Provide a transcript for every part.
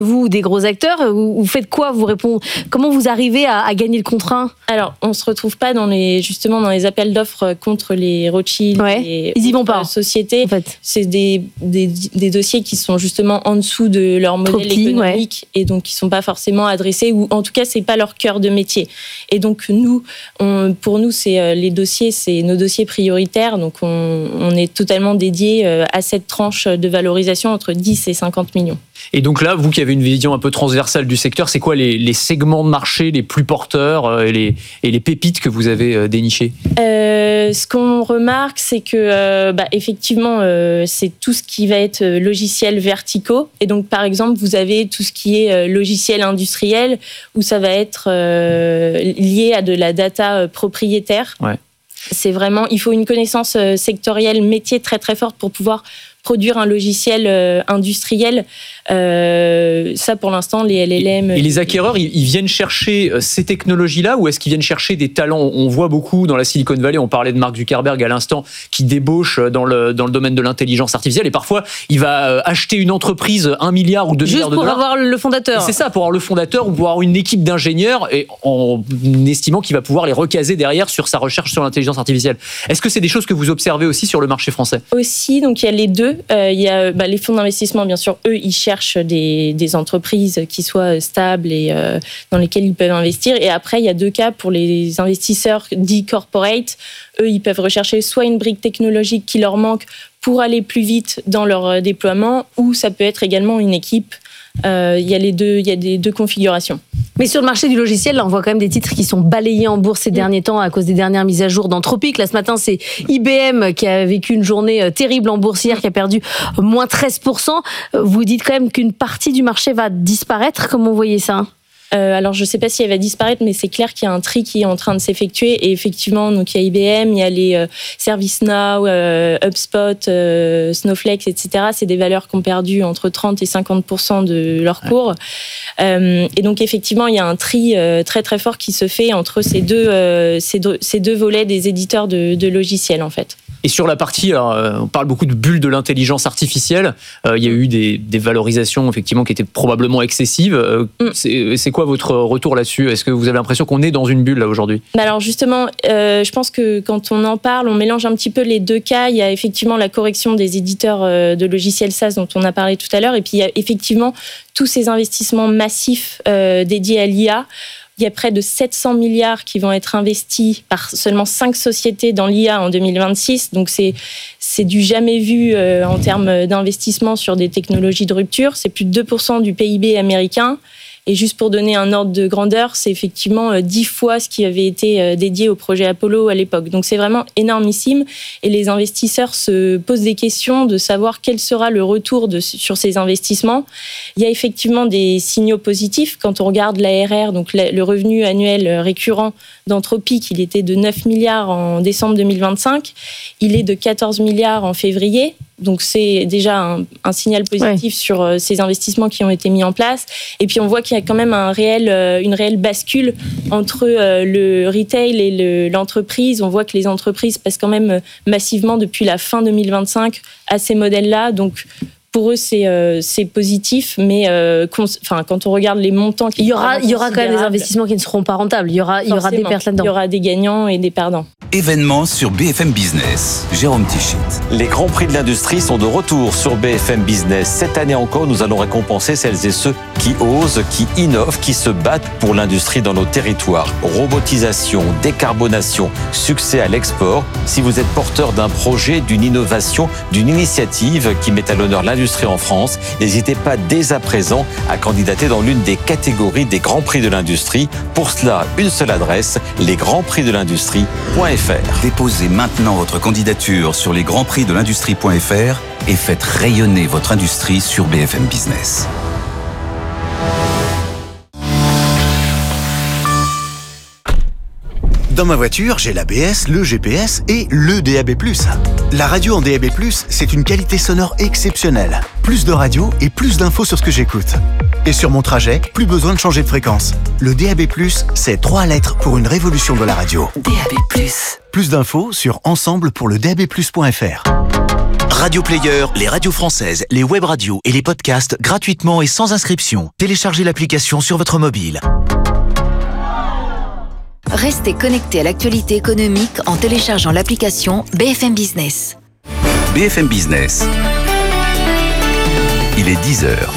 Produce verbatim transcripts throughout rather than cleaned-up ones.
vous, des gros acteurs, vous, vous faites quoi? Vous répondez, comment vous arrivez à, à gagner le contrat? Alors, on se retrouve pas dans les, justement, dans les appels d'offres contre les Rothschild ouais. et Ils y vont pas. sociétés. En fait. C'est des, des, des dossiers qui sont justement en dessous de leur modèle petit, économique ouais. et donc qui sont pas forcément adressés, ou en tout cas, c'est pas leur cœur de métier. Et donc, nous, on, pour nous, c'est les dossiers, c'est nos dossiers prioritaires. Donc, on, on est totalement dédié à cette tranche de valorisation entre dix et cinquante millions. Et donc là, vous qui avez une vision un peu transversale du secteur, c'est quoi les, les segments de marché les plus porteurs euh, et, les, et les pépites que vous avez euh, dénichés? euh, Ce qu'on remarque, c'est que euh, bah, effectivement, euh, c'est tout ce qui va être logiciels verticaux. Et donc, par exemple, vous avez tout ce qui est euh, logiciel industriel, où ça va être euh, lié à de la data propriétaire. Ouais. C'est vraiment, il faut une connaissance sectorielle métier très très forte pour pouvoir produire un logiciel euh, industriel. Euh, ça, pour l'instant, les L L M... Et les acquéreurs, ils, ils viennent chercher ces technologies-là, ou est-ce qu'ils viennent chercher des talents? On voit beaucoup dans la Silicon Valley, on parlait de Mark Zuckerberg à l'instant, qui débauche dans le, dans le domaine de l'intelligence artificielle, et parfois, il va acheter une entreprise un milliard ou deux Juste milliards de dollars. Juste pour avoir le fondateur. C'est ça, pour avoir le fondateur ou pour avoir une équipe d'ingénieurs, et en estimant qu'il va pouvoir les recaser derrière sur sa recherche sur l'intelligence artificielle. Est-ce que c'est des choses que vous observez aussi sur le marché français? Aussi, donc il y a les deux. Euh, il y a bah, les fonds d'investissement, bien sûr, eux, ils cherchent des, des entreprises qui soient stables et euh, dans lesquelles ils peuvent investir. Et après, il y a deux cas pour les investisseurs dits corporate. Eux, ils peuvent rechercher soit une brique technologique qui leur manque pour aller plus vite dans leur déploiement, ou ça peut être également une équipe. Euh, il y a les deux, il y a des deux configurations. Mais sur le marché du logiciel, là, on voit quand même des titres qui sont balayés en bourse ces mmh. derniers temps à cause des dernières mises à jour d'Anthropic. Là, ce matin, c'est I B M qui a vécu une journée terrible en bourse hier, qui a perdu moins treize pour cent. Vous dites quand même qu'une partie du marché va disparaître. Comment vous voyez ça ? Euh, alors, je ne sais pas si elle va disparaître, mais c'est clair qu'il y a un tri qui est en train de s'effectuer. Et effectivement, donc, il y a I B M, il y a les euh, ServiceNow, euh, HubSpot, euh, Snowflake, et cetera. C'est des valeurs qui ont perdu entre trente et cinquante pour cent de leur cours. Ouais. Euh, et donc, effectivement, il y a un tri euh, très, très fort qui se fait entre ces deux, euh, ces deux, ces deux volets des éditeurs de, de logiciels, en fait. Et sur la partie, alors, on parle beaucoup de bulles de l'intelligence artificielle. Euh, il y a eu des, des valorisations effectivement qui étaient probablement excessives. Euh, mm. c'est, c'est quoi votre retour là-dessus? Est-ce que vous avez l'impression qu'on est dans une bulle là aujourd'hui? Bah alors justement, euh, je pense que quand on en parle, on mélange un petit peu les deux cas. Il y a effectivement la correction des éditeurs de logiciels SaaS dont on a parlé tout à l'heure, et puis il y a effectivement tous ces investissements massifs euh, dédiés à l'I A. Il y a près de sept cents milliards qui vont être investis par seulement cinq sociétés dans l'I A en deux mille vingt-six. Donc, c'est, c'est du jamais vu euh, en termes d'investissement sur des technologies de rupture. C'est plus de deux pour cent du P I B américain. Et juste pour donner un ordre de grandeur, c'est effectivement dix fois ce qui avait été dédié au projet Apollo à l'époque. Donc c'est vraiment énormissime. Et les investisseurs se posent des questions de savoir quel sera le retour de, sur ces investissements. Il y a effectivement des signaux positifs. Quand on regarde l'A R R, donc le revenu annuel récurrent d'Anthropic, il était de neuf milliards en décembre deux mille vingt-cinq. Il est de quatorze milliards en février. Donc c'est déjà un, un signal positif ouais. sur euh, ces investissements qui ont été mis en place. Et puis on voit qu'il y a quand même un réel, euh, une réelle bascule entre euh, le retail et le, l'entreprise. On voit que les entreprises passent quand même euh, massivement depuis la fin deux mille vingt-cinq à ces modèles-là. Donc pour eux, c'est, euh, c'est positif, mais euh, cons- quand on regarde les montants... Il y aura, il y aura quand même des investissements qui ne seront pas rentables. Il y aura, il y aura des pertes là-dedans. Il y aura des gagnants et des perdants. Événement sur B F M Business. Jérôme Tichit. Les grands prix de l'industrie sont de retour sur B F M Business. Cette année encore, nous allons récompenser celles et ceux qui osent, qui innovent, qui se battent pour l'industrie dans nos territoires. Robotisation, décarbonation, succès à l'export. Si vous êtes porteur d'un projet, d'une innovation, d'une initiative qui met à l'honneur l'industrie en France, n'hésitez pas dès à présent à candidater dans l'une des catégories des grands prix de l'industrie. Pour cela, une seule adresse, les grands prix de l'industrie point f r. Déposez maintenant votre candidature sur les grands prix de l'industrie point f r et faites rayonner votre industrie sur B F M Business. Dans ma voiture, j'ai l'A B S, le G P S et le D A B plus. La radio en D A B plus, c'est une qualité sonore exceptionnelle. Plus de radio et plus d'infos sur ce que j'écoute. Et sur mon trajet, plus besoin de changer de fréquence. Le D A B plus, c'est trois lettres pour une révolution de la radio. D A B plus. Plus d'infos sur ensemble pour le D A B plus point f r. Radio Player, les radios françaises, les web radios et les podcasts gratuitement et sans inscription. Téléchargez l'application sur votre mobile. Restez connectés à l'actualité économique en téléchargeant l'application B F M Business. B F M Business. Il est dix heures.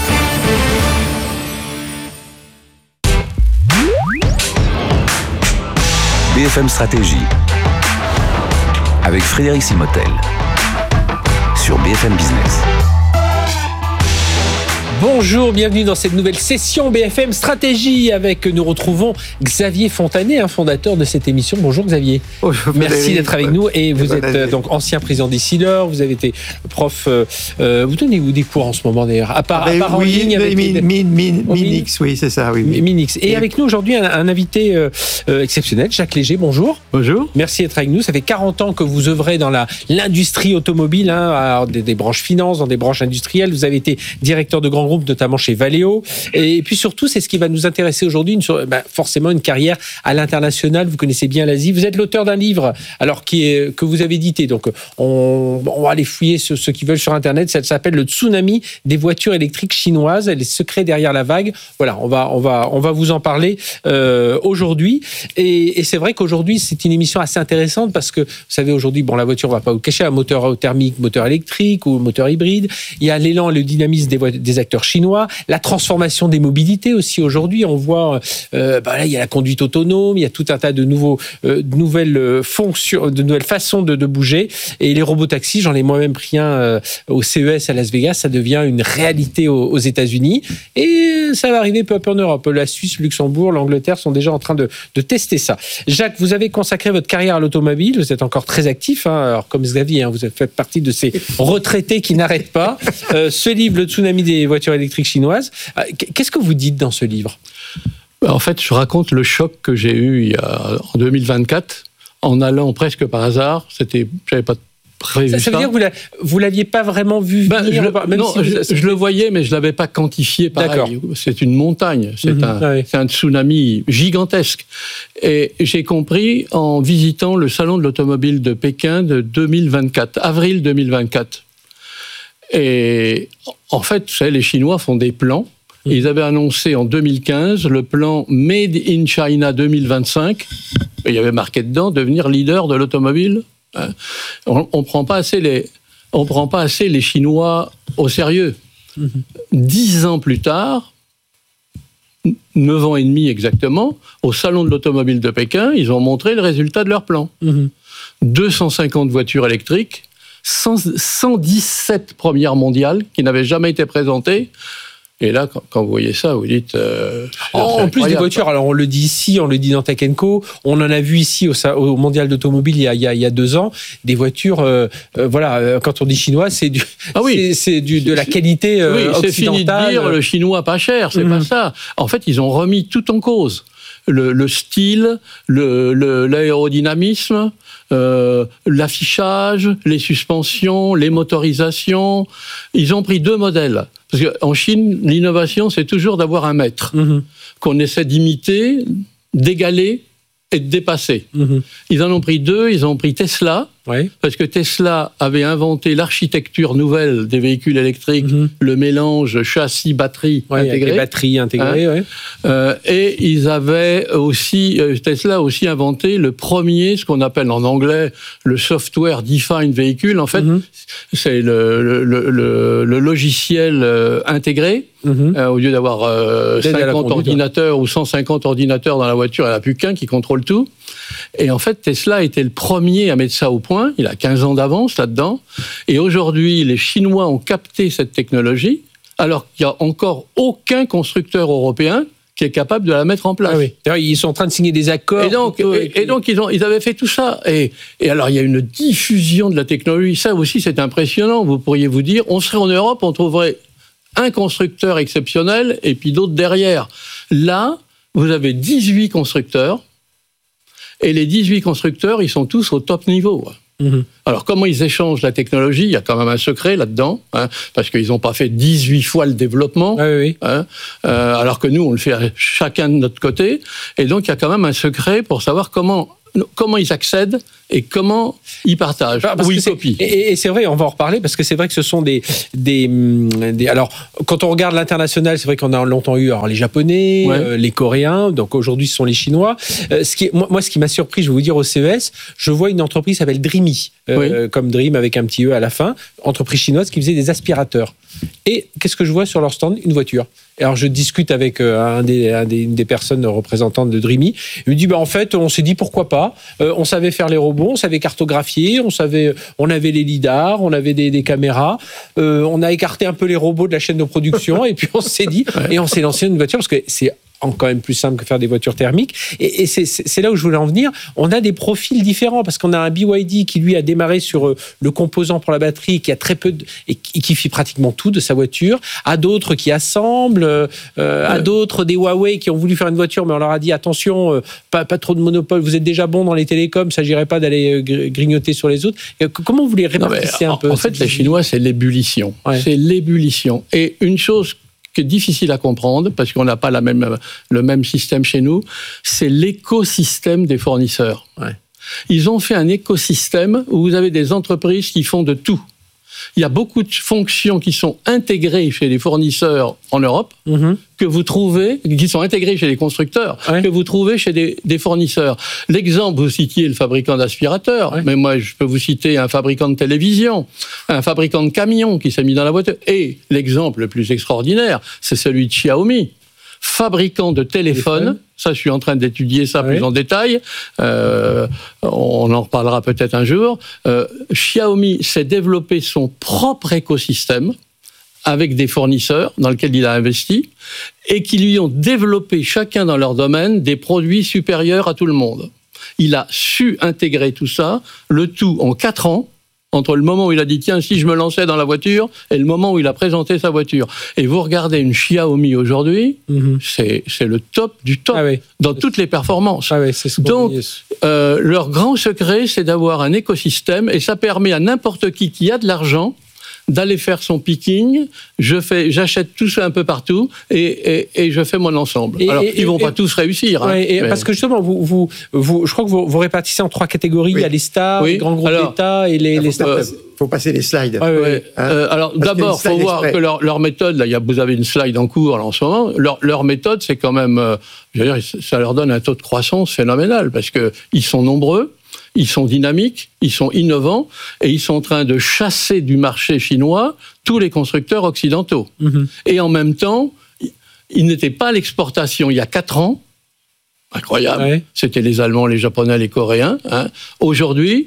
B F M Stratégie avec Frédéric Simotel sur B F M Business. Bonjour, bienvenue dans cette nouvelle session B F M Stratégie avec, nous retrouvons Xavier Fontanet, un fondateur de cette émission. Bonjour Xavier. Bonjour, merci d'être avec nous et vous êtes euh, donc ancien président d'Essilor, vous avez été prof, euh, vous donnez où des cours en ce moment d'ailleurs, à part, à part oui, en ligne avec min, min, min, Minix, oui c'est ça. Oui, oui. Minix. Et, et avec nous aujourd'hui un, un invité euh, euh, exceptionnel, Jacques Léger, bonjour. Bonjour. Merci d'être avec nous, ça fait quarante ans que vous œuvrez dans la, l'industrie automobile, hein, à des, des branches finance, dans des branches industrielles, vous avez été directeur de grands groupes, notamment chez Valeo. Et puis surtout, c'est ce qui va nous intéresser aujourd'hui, une, bah, forcément une carrière à l'international. Vous connaissez bien l'Asie. Vous êtes l'auteur d'un livre, alors qui est, que vous avez édité. Donc, on, on va aller fouiller ceux, ceux qui veulent sur Internet. Ça s'appelle Le tsunami des voitures électriques chinoises, les secrets derrière la vague. Voilà, on va, on va, on va vous en parler euh, aujourd'hui. Et, et c'est vrai qu'aujourd'hui, c'est une émission assez intéressante parce que, vous savez, aujourd'hui, bon, la voiture, on va pas vous cacher, un moteur thermique, moteur électrique ou moteur hybride. Il y a l'élan et le dynamisme des, des acteurs chinois. La transformation des mobilités aussi aujourd'hui, on voit, euh, bah là il y a la conduite autonome, il y a tout un tas de nouveaux, euh, de nouvelles fonctions, de nouvelles façons de, de bouger. Et les robotaxis, j'en ai moi-même pris un euh, au C E S à Las Vegas, ça devient une réalité aux, aux États-Unis et ça va arriver peu à peu en Europe. La Suisse, le Luxembourg, l'Angleterre sont déjà en train de, de tester ça. Jacques, vous avez consacré votre carrière à l'automobile, vous êtes encore très actif, hein, alors comme Xavier, hein, vous faites partie de ces retraités qui n'arrêtent pas. Euh, ce livre, Le tsunami des voitures électriques chinoise. Qu'est-ce que vous dites dans ce livre ? En fait, je raconte le choc que j'ai eu il y a, en deux mille vingt-quatre, en allant presque par hasard. C'était, j'avais pas prévu ça. Ça veut ça. dire que vous ne l'aviez pas vraiment vu ben, venir je, même Non, si vous... je, je le voyais, mais je ne l'avais pas quantifié pareil. D'accord. C'est une montagne, c'est, mmh, un, ouais. c'est un tsunami gigantesque. Et j'ai compris en visitant le salon de l'automobile de Pékin de deux mille vingt-quatre, avril deux mille vingt-quatre. Et en fait, vous savez, les Chinois font des plans. Ils avaient annoncé en deux mille quinze le plan Made in China deux mille vingt-cinq. Et il y avait marqué dedans devenir leader de l'automobile. On ne prend pas assez les, on prend pas assez les Chinois au sérieux. Mm-hmm. Dix ans plus tard, neuf ans et demi exactement, au salon de l'automobile de Pékin, ils ont montré le résultat de leur plan. Mm-hmm. deux cent cinquante voitures électriques, cent dix-sept premières mondiales qui n'avaient jamais été présentées. Et là, quand, quand vous voyez ça, vous dites... Euh, oh, en plus des voitures, alors on le dit ici, on le dit dans Tech and Co, on en a vu ici au, au Mondial d'Automobile il y a, il y a, il y a deux ans, des voitures, euh, euh, voilà, quand on dit chinois, c'est, du, ah oui. c'est, c'est du, de la qualité euh, oui, occidentale. C'est fini de dire le chinois pas cher, c'est mmh. pas ça. En fait, ils ont remis tout en cause. Le, le style, le, le, l'aérodynamisme, euh, l'affichage, les suspensions, les motorisations. Ils ont pris deux modèles. Parce qu'en Chine, l'innovation, c'est toujours d'avoir un maître mmh. qu'on essaie d'imiter, d'égaler et de dépasser. Mmh. Ils en ont pris deux. Ils ont pris Tesla, oui. parce que Tesla avait inventé l'architecture nouvelle des véhicules électriques, mmh. le mélange châssis-batterie oui, intégré. Les batteries intégrées, hein. oui. Euh, et ils avaient aussi, Tesla a aussi inventé le premier, ce qu'on appelle en anglais le software defined vehicle. En fait, mmh. c'est le, le, le, le, le logiciel euh, intégré. Mmh. Euh, au lieu d'avoir euh, cinquante ordinateurs ou cent cinquante ordinateurs dans la voiture, il n'y en a plus qu'un qui contrôle tout. Et en fait, Tesla était le premier à mettre ça au point. Il a quinze ans d'avance là-dedans. Et aujourd'hui, les Chinois ont capté cette technologie, alors qu'il n'y a encore aucun constructeur européen qui est capable de la mettre en place. Ah oui. D'ailleurs, ils sont en train de signer des accords. Et donc, et, et donc ils, ont, ils avaient fait tout ça. Et, et alors, il y a une diffusion de la technologie. Ça aussi, c'est impressionnant. Vous pourriez vous dire, on serait en Europe, on trouverait un constructeur exceptionnel et puis d'autres derrière. Là, vous avez dix-huit constructeurs et les dix-huit constructeurs, ils sont tous au top niveau. Mmh. Alors, comment ils échangent la technologie ? Il y a quand même un secret là-dedans, hein, parce qu'ils n'ont pas fait dix-huit fois le développement, ah oui. hein, euh, alors que nous, on le fait chacun de notre côté. Et donc, il y a quand même un secret pour savoir comment comment ils accèdent et comment ils partagent parce ou ils copient. Et, et c'est vrai, on va en reparler parce que c'est vrai que ce sont des, des, des alors quand on regarde l'international, c'est vrai qu'on a longtemps eu alors, les Japonais, ouais. euh, les Coréens, donc aujourd'hui ce sont les Chinois. Euh, ce qui est, moi, moi, ce qui m'a surpris, je vais vous dire au C E S, je vois une entreprise qui s'appelle Dreamy, euh, oui. comme Dream avec un petit E à la fin, entreprise chinoise qui faisait des aspirateurs. Et qu'est-ce que je vois sur leur stand? Une voiture. Alors je discute avec euh, un des, un des, une des personnes représentantes de Dreamy. Il me dit bah en fait on s'est dit pourquoi pas. Euh, on savait faire les robots, on savait cartographier, on savait, on avait les lidars, on avait des, des caméras. Euh, on a écarté un peu les robots de la chaîne de production et puis on s'est dit ouais. et on s'est lancé une voiture parce que c'est quand même plus simple que faire des voitures thermiques. Et, et c'est, c'est là où je voulais en venir. On a des profils différents parce qu'on a un B Y D qui, lui, a démarré sur euh, le composant pour la batterie, qui a très peu de, et qui fait pratiquement tout de sa voiture. À d'autres qui assemblent, euh, ouais. à d'autres des Huawei qui ont voulu faire une voiture, mais on leur a dit attention, euh, pas, pas trop de monopole. Vous êtes déjà bon dans les télécoms, ça n'irait pas d'aller grignoter sur les autres. Et comment vous les répartissez un peu? En fait, les Chinois, c'est l'ébullition. Ouais. C'est l'ébullition. Et une chose qui est difficile à comprendre, parce qu'on n'a pas la même, le même système chez nous, c'est l'écosystème des fournisseurs. Ouais. Ils ont fait un écosystème où vous avez des entreprises qui font de tout. Il y a beaucoup de fonctions qui sont intégrées chez les fournisseurs en Europe, mmh. que vous trouvez, qui sont intégrées chez les constructeurs, ouais. que vous trouvez chez des, des fournisseurs. L'exemple, vous citiez le fabricant d'aspirateurs, ouais. mais moi, je peux vous citer un fabricant de télévision, un fabricant de camions qui s'est mis dans la voiture. Et l'exemple le plus extraordinaire, c'est celui de Xiaomi. Fabricant de téléphones, téléphone. Ça je suis en train d'étudier ça oui. plus en détail, euh, on en reparlera peut-être un jour. Euh, Xiaomi s'est développé son propre écosystème avec des fournisseurs dans lesquels il a investi et qui lui ont développé chacun dans leur domaine des produits supérieurs à tout le monde. Il a su intégrer tout ça, le tout en quatre ans, entre le moment où il a dit tiens si je me lançais dans la voiture et le moment où il a présenté sa voiture. Et vous regardez une Xiaomi aujourd'hui, mm-hmm. c'est c'est le top du top ah oui. dans toutes les performances. Ah oui, c'est ce Donc euh, leur grand secret c'est d'avoir un écosystème et ça permet à n'importe qui qui a de l'argent d'aller faire son picking, je fais, j'achète tout ça un peu partout et, et, et je fais mon ensemble. Et, Alors, et, ils vont et, pas et, tous réussir. Ouais, hein, et mais... Parce que justement, vous, vous, vous, je crois que vous, vous répartissez en trois catégories. Oui. Il y a les stars, oui. les grands groupes Alors, d'État et les, les stars. Il faut passer les slides. Ouais, ouais. Hein euh, alors Parce d'abord, il faut voir exprès. que leur, leur méthode, là, y a, vous avez une slide en cours là, en ce moment, leur, leur méthode, c'est quand même, euh, je veux dire, ça leur donne un taux de croissance phénoménal parce qu'ils sont nombreux. Ils sont dynamiques, ils sont innovants et ils sont en train de chasser du marché chinois tous les constructeurs occidentaux. Mmh. Et en même temps, ils n'étaient pas à l'exportation il y a quatre ans. Incroyable. Ouais. C'était les Allemands, les Japonais, les Coréens. Hein. Aujourd'hui,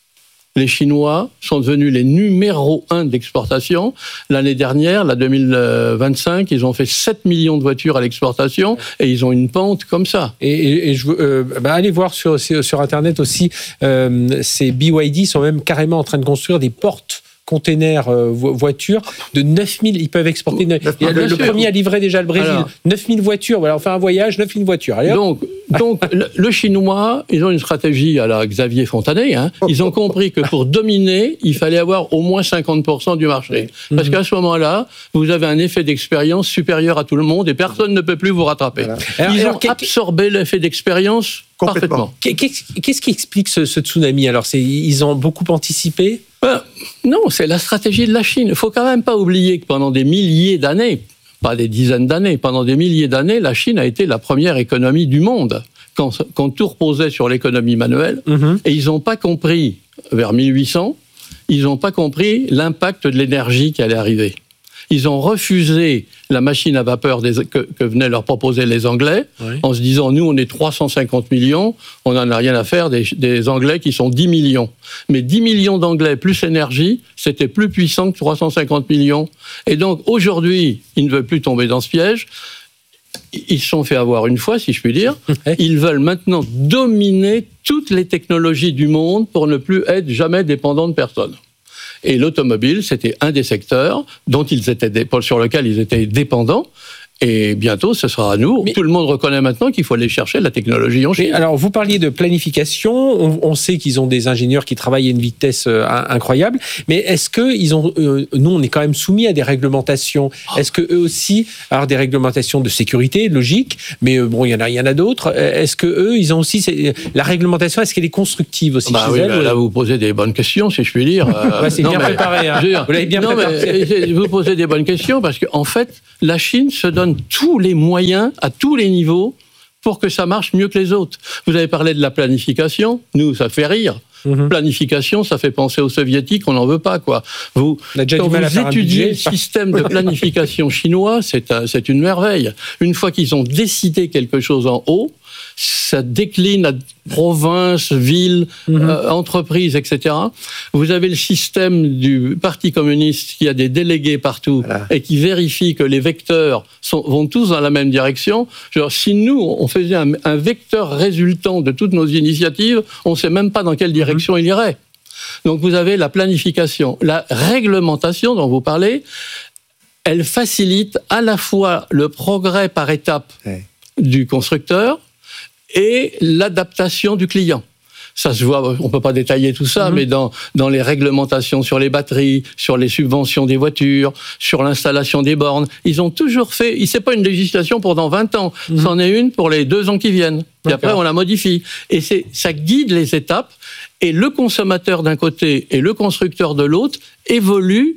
les Chinois sont devenus les numéros un d'exportation. L'année dernière, la deux mille vingt-cinq, ils ont fait sept millions de voitures à l'exportation et ils ont une pente comme ça. Et, et, et je euh, bah allez voir sur, sur Internet aussi, euh, ces B Y D sont même carrément en train de construire des portes containers euh, voitures de neuf mille, ils peuvent exporter. neuf mille. Le, le premier a livré déjà le Brésil. Alors, neuf mille voitures, voilà, on fait un voyage, neuf mille voitures. Allez, donc, donc le, le Chinois, ils ont une stratégie à la Xavier Fontanet. Hein. Ils ont compris que pour dominer, il fallait avoir au moins cinquante pour cent du marché. Parce mm-hmm. qu'à ce moment-là, vous avez un effet d'expérience supérieur à tout le monde et personne ne peut plus vous rattraper. Voilà. Alors, ils alors, ont absorbé l'effet d'expérience parfaitement. Qu'est-ce qui explique ce, ce tsunami? Alors, c'est, ils ont beaucoup anticipé? Ben, non, c'est la stratégie de la Chine. Il ne faut quand même pas oublier que pendant des milliers d'années, pas des dizaines d'années, pendant des milliers d'années, la Chine a été la première économie du monde, quand, quand tout reposait sur l'économie manuelle. Mm-hmm. Et ils n'ont pas compris, vers mille huit cents, ils n'ont pas compris l'impact de l'énergie qui allait arriver. Ils ont refusé la machine à vapeur des, que, que venaient leur proposer les Anglais, oui. en se disant, nous, on est trois cent cinquante millions, on n'en a rien à faire des, des Anglais qui sont dix millions. Mais dix millions d'Anglais plus énergie, c'était plus puissant que trois cent cinquante millions. Et donc, aujourd'hui, ils ne veulent plus tomber dans ce piège. Ils se sont fait avoir une fois, si je puis dire. Ils veulent maintenant dominer toutes les technologies du monde pour ne plus être jamais dépendants de personne. Et l'automobile, c'était un des secteurs dont ils étaient, sur lequel ils étaient dépendants. Et bientôt, ce sera à nous. Mais tout le monde reconnaît maintenant qu'il faut aller chercher la technologie en Chine. Mais alors, vous parliez de planification. On, on sait qu'ils ont des ingénieurs qui travaillent à une vitesse euh, incroyable. Mais est-ce que ils ont, euh, nous, on est quand même soumis à des réglementations. Est-ce que eux aussi, alors des réglementations de sécurité, logique. Mais euh, bon, il y en a, il y en a d'autres. Est-ce que eux, ils ont aussi la réglementation. Est-ce qu'elle est constructive aussi bah chez oui, elles, bah, là, vous posez des bonnes questions, si je puis dire. Euh, ouais, c'est non, bien mais, préparé. Hein. Dire, vous l'avez bien non, préparé. Mais, vous posez des bonnes questions parce qu'en en fait, la Chine se donne tous les moyens à tous les niveaux pour que ça marche mieux que les autres. Vous avez parlé de la planification. Nous, ça fait rire. Mm-hmm. Planification, ça fait penser aux soviétiques, on n'en veut pas, quoi. Vous, quand vous étudiez le système de planification chinois, c'est, un, c'est une merveille. Une fois qu'ils ont décidé quelque chose en haut, ça décline à provinces, villes, mm-hmm. euh, entreprises, et cetera. Vous avez le système du Parti communiste qui a des délégués partout voilà. et qui vérifie que les vecteurs sont, vont tous dans la même direction. Genre, si nous, on faisait un, un vecteur résultant de toutes nos initiatives, on ne sait même pas dans quelle direction mm-hmm. il irait. Donc vous avez la planification. La réglementation dont vous parlez, elle facilite à la fois le progrès par étapes ouais. du constructeur, et l'adaptation du client. Ça se voit, on ne peut pas détailler tout ça, mmh. mais dans, dans les réglementations sur les batteries, sur les subventions des voitures, sur l'installation des bornes, ils ont toujours fait, ce n'est pas une législation pour dans vingt ans, mmh. c'en est une pour les deux ans qui viennent. Et après, on la modifie. Et c'est, ça guide les étapes, et le consommateur d'un côté et le constructeur de l'autre évoluent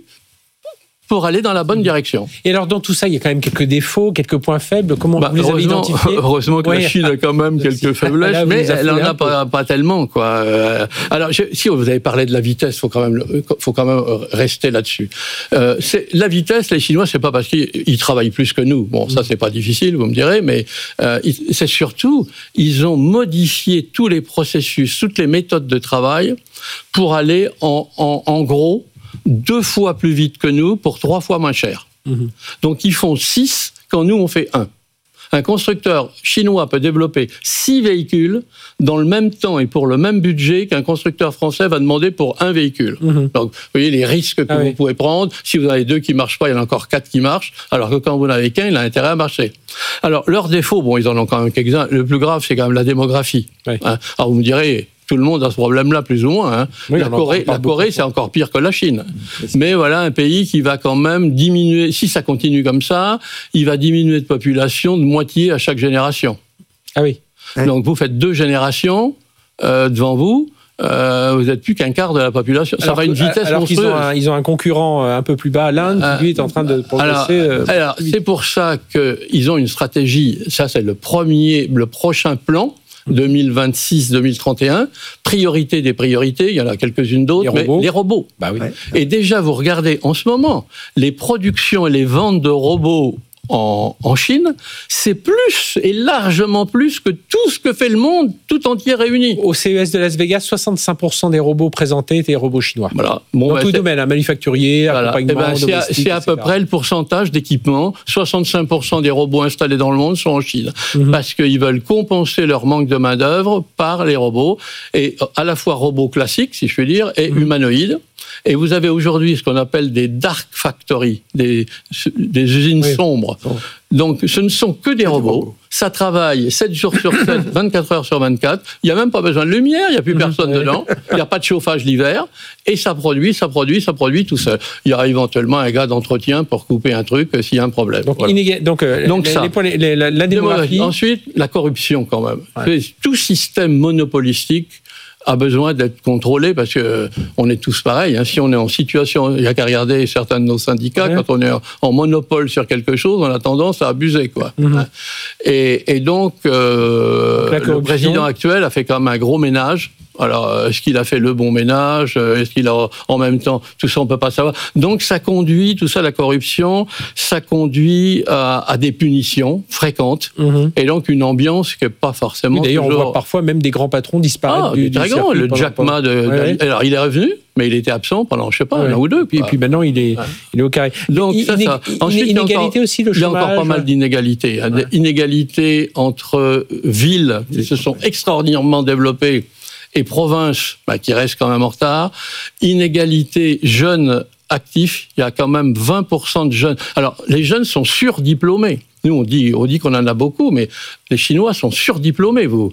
pour aller dans la bonne direction. Et alors, dans tout ça, il y a quand même quelques défauts, quelques points faibles. Comment bah, vous les avez identifiés ? Heureusement que ouais. la Chine a quand même quelques faiblesses, là, mais elle n'en a pas, pas tellement, quoi. Euh, alors, je, si vous avez parlé de la vitesse, faut quand même, faut quand même rester là-dessus. Euh, c'est, la vitesse, les Chinois, c'est pas parce qu'ils travaillent plus que nous. Bon, ça, c'est pas difficile, vous me direz, mais euh, c'est surtout, ils ont modifié tous les processus, toutes les méthodes de travail pour aller en, en, en gros, deux fois plus vite que nous pour trois fois moins cher. Mmh. Donc ils font six quand nous on fait un. Un constructeur chinois peut développer six véhicules dans le même temps et pour le même budget qu'un constructeur français va demander pour un véhicule. Mmh. Donc vous voyez les risques que ah vous oui. pouvez prendre. Si vous en avez deux qui ne marchent pas, il y en a encore quatre qui marchent, alors que quand vous n'en avez qu'un, il a intérêt à marcher. Alors leurs défauts, bon, ils en ont quand même quelques-uns. Le plus grave, c'est quand même la démographie. Oui. Hein. Alors vous me direz... Tout le monde a ce problème-là, plus ou moins. Hein. Oui, la Corée, la Corée c'est encore pire que la Chine. Mais voilà, un pays qui va quand même diminuer, si ça continue comme ça, il va diminuer de population de moitié à chaque génération. Ah oui. Donc vous faites deux générations euh, devant vous, euh, vous n'êtes plus qu'un quart de la population. Ça alors, va à une vitesse alors monstrueuse. Qu'ils ont, un, ils ont un concurrent un peu plus bas, l'Inde, qui euh, lui est en train de progresser. Alors, euh, alors c'est pour ça qu'ils ont une stratégie, ça c'est le premier, le prochain plan, deux mille vingt-six deux mille trente et un, priorité des priorités, il y en a quelques-unes d'autres, les mais robots. les robots. Bah oui. Et déjà, vous regardez en ce moment, les productions et les ventes de robots en, en Chine, c'est plus et largement plus que tout ce que fait le monde tout entier réuni. Au C E S de Las Vegas, soixante-cinq pour cent des robots présentés étaient des robots chinois. Voilà. Bon, dans ben, tout c'est... domaine, hein, manufacturier, voilà. accompagnement, eh ben, c'est, à, c'est à peu près le pourcentage d'équipements. soixante-cinq pour cent des robots installés dans le monde sont en Chine. Mm-hmm. Parce qu'ils veulent compenser leur manque de main-d'œuvre par les robots. Et à la fois robots classiques, si je puis dire, et mm-hmm. humanoïdes. Et vous avez aujourd'hui ce qu'on appelle des dark factories, des, des usines oui. sombres. Oh. Donc, ce ne sont que des robots. robots. Ça travaille sept jours sur sept, vingt-quatre heures sur vingt-quatre. Il n'y a même pas besoin de lumière, il n'y a plus personne mmh. dedans. Il n'y a pas de chauffage l'hiver. Et ça produit, ça produit, ça produit tout seul. Il y aura éventuellement un gars d'entretien pour couper un truc s'il y a un problème. Donc, voilà. inégal... Donc, euh, Donc les, ça. Les points, les, la, la démographie. Ensuite, la corruption quand même. Ouais. Tout système monopolistique a besoin d'être contrôlé parce que on est tous pareils. Hein. Si on est en situation, il n'y a qu'à regarder certains de nos syndicats, ouais. quand on est en monopole sur quelque chose, on a tendance à abuser, quoi. Mm-hmm. Et, et donc, euh, donc le président actuel a fait quand même un gros ménage. Alors, est-ce qu'il a fait le bon ménage ? Est-ce qu'il a, en même temps, tout ça, on peut pas savoir. Donc, ça conduit, tout ça, la corruption, ça conduit à, à des punitions fréquentes, mmh. et donc une ambiance qui est pas forcément. Oui, d'ailleurs, toujours... on voit parfois même des grands patrons disparaître ah, du, du circuit. Le Jack Ma de, ouais, ouais. Alors, il est revenu, mais il était absent pendant, je sais pas, ouais. un an ou deux. Puis, et puis maintenant, il est, ouais. il est au carré. Donc, ça, ça. Ensuite, inégalité encore, aussi, le chômage. Il y a encore pas mal d'inégalités. Ouais. Des inégalités entre villes qui se sont extraordinairement développées et provinces bah, qui restent quand même en retard. Inégalité jeunes actifs, il y a quand même vingt pour cent de jeunes. Alors, les jeunes sont surdiplômés. Nous, on dit, on dit qu'on en a beaucoup, mais les Chinois sont surdiplômés. Vous,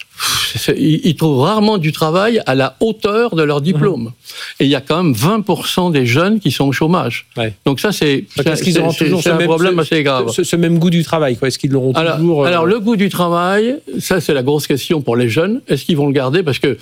ils trouvent rarement du travail à la hauteur de leur diplôme. Mmh. Et il y a quand même vingt pour cent des jeunes qui sont au chômage. Ouais. Donc ça, c'est, c'est, qu'ils auront c'est, toujours c'est ce un même, problème ce, assez grave. Ce, ce même goût du travail, quoi. Est-ce qu'ils l'auront alors, toujours euh... Alors, le goût du travail, ça, c'est la grosse question pour les jeunes. Est-ce qu'ils vont le garder? Parce que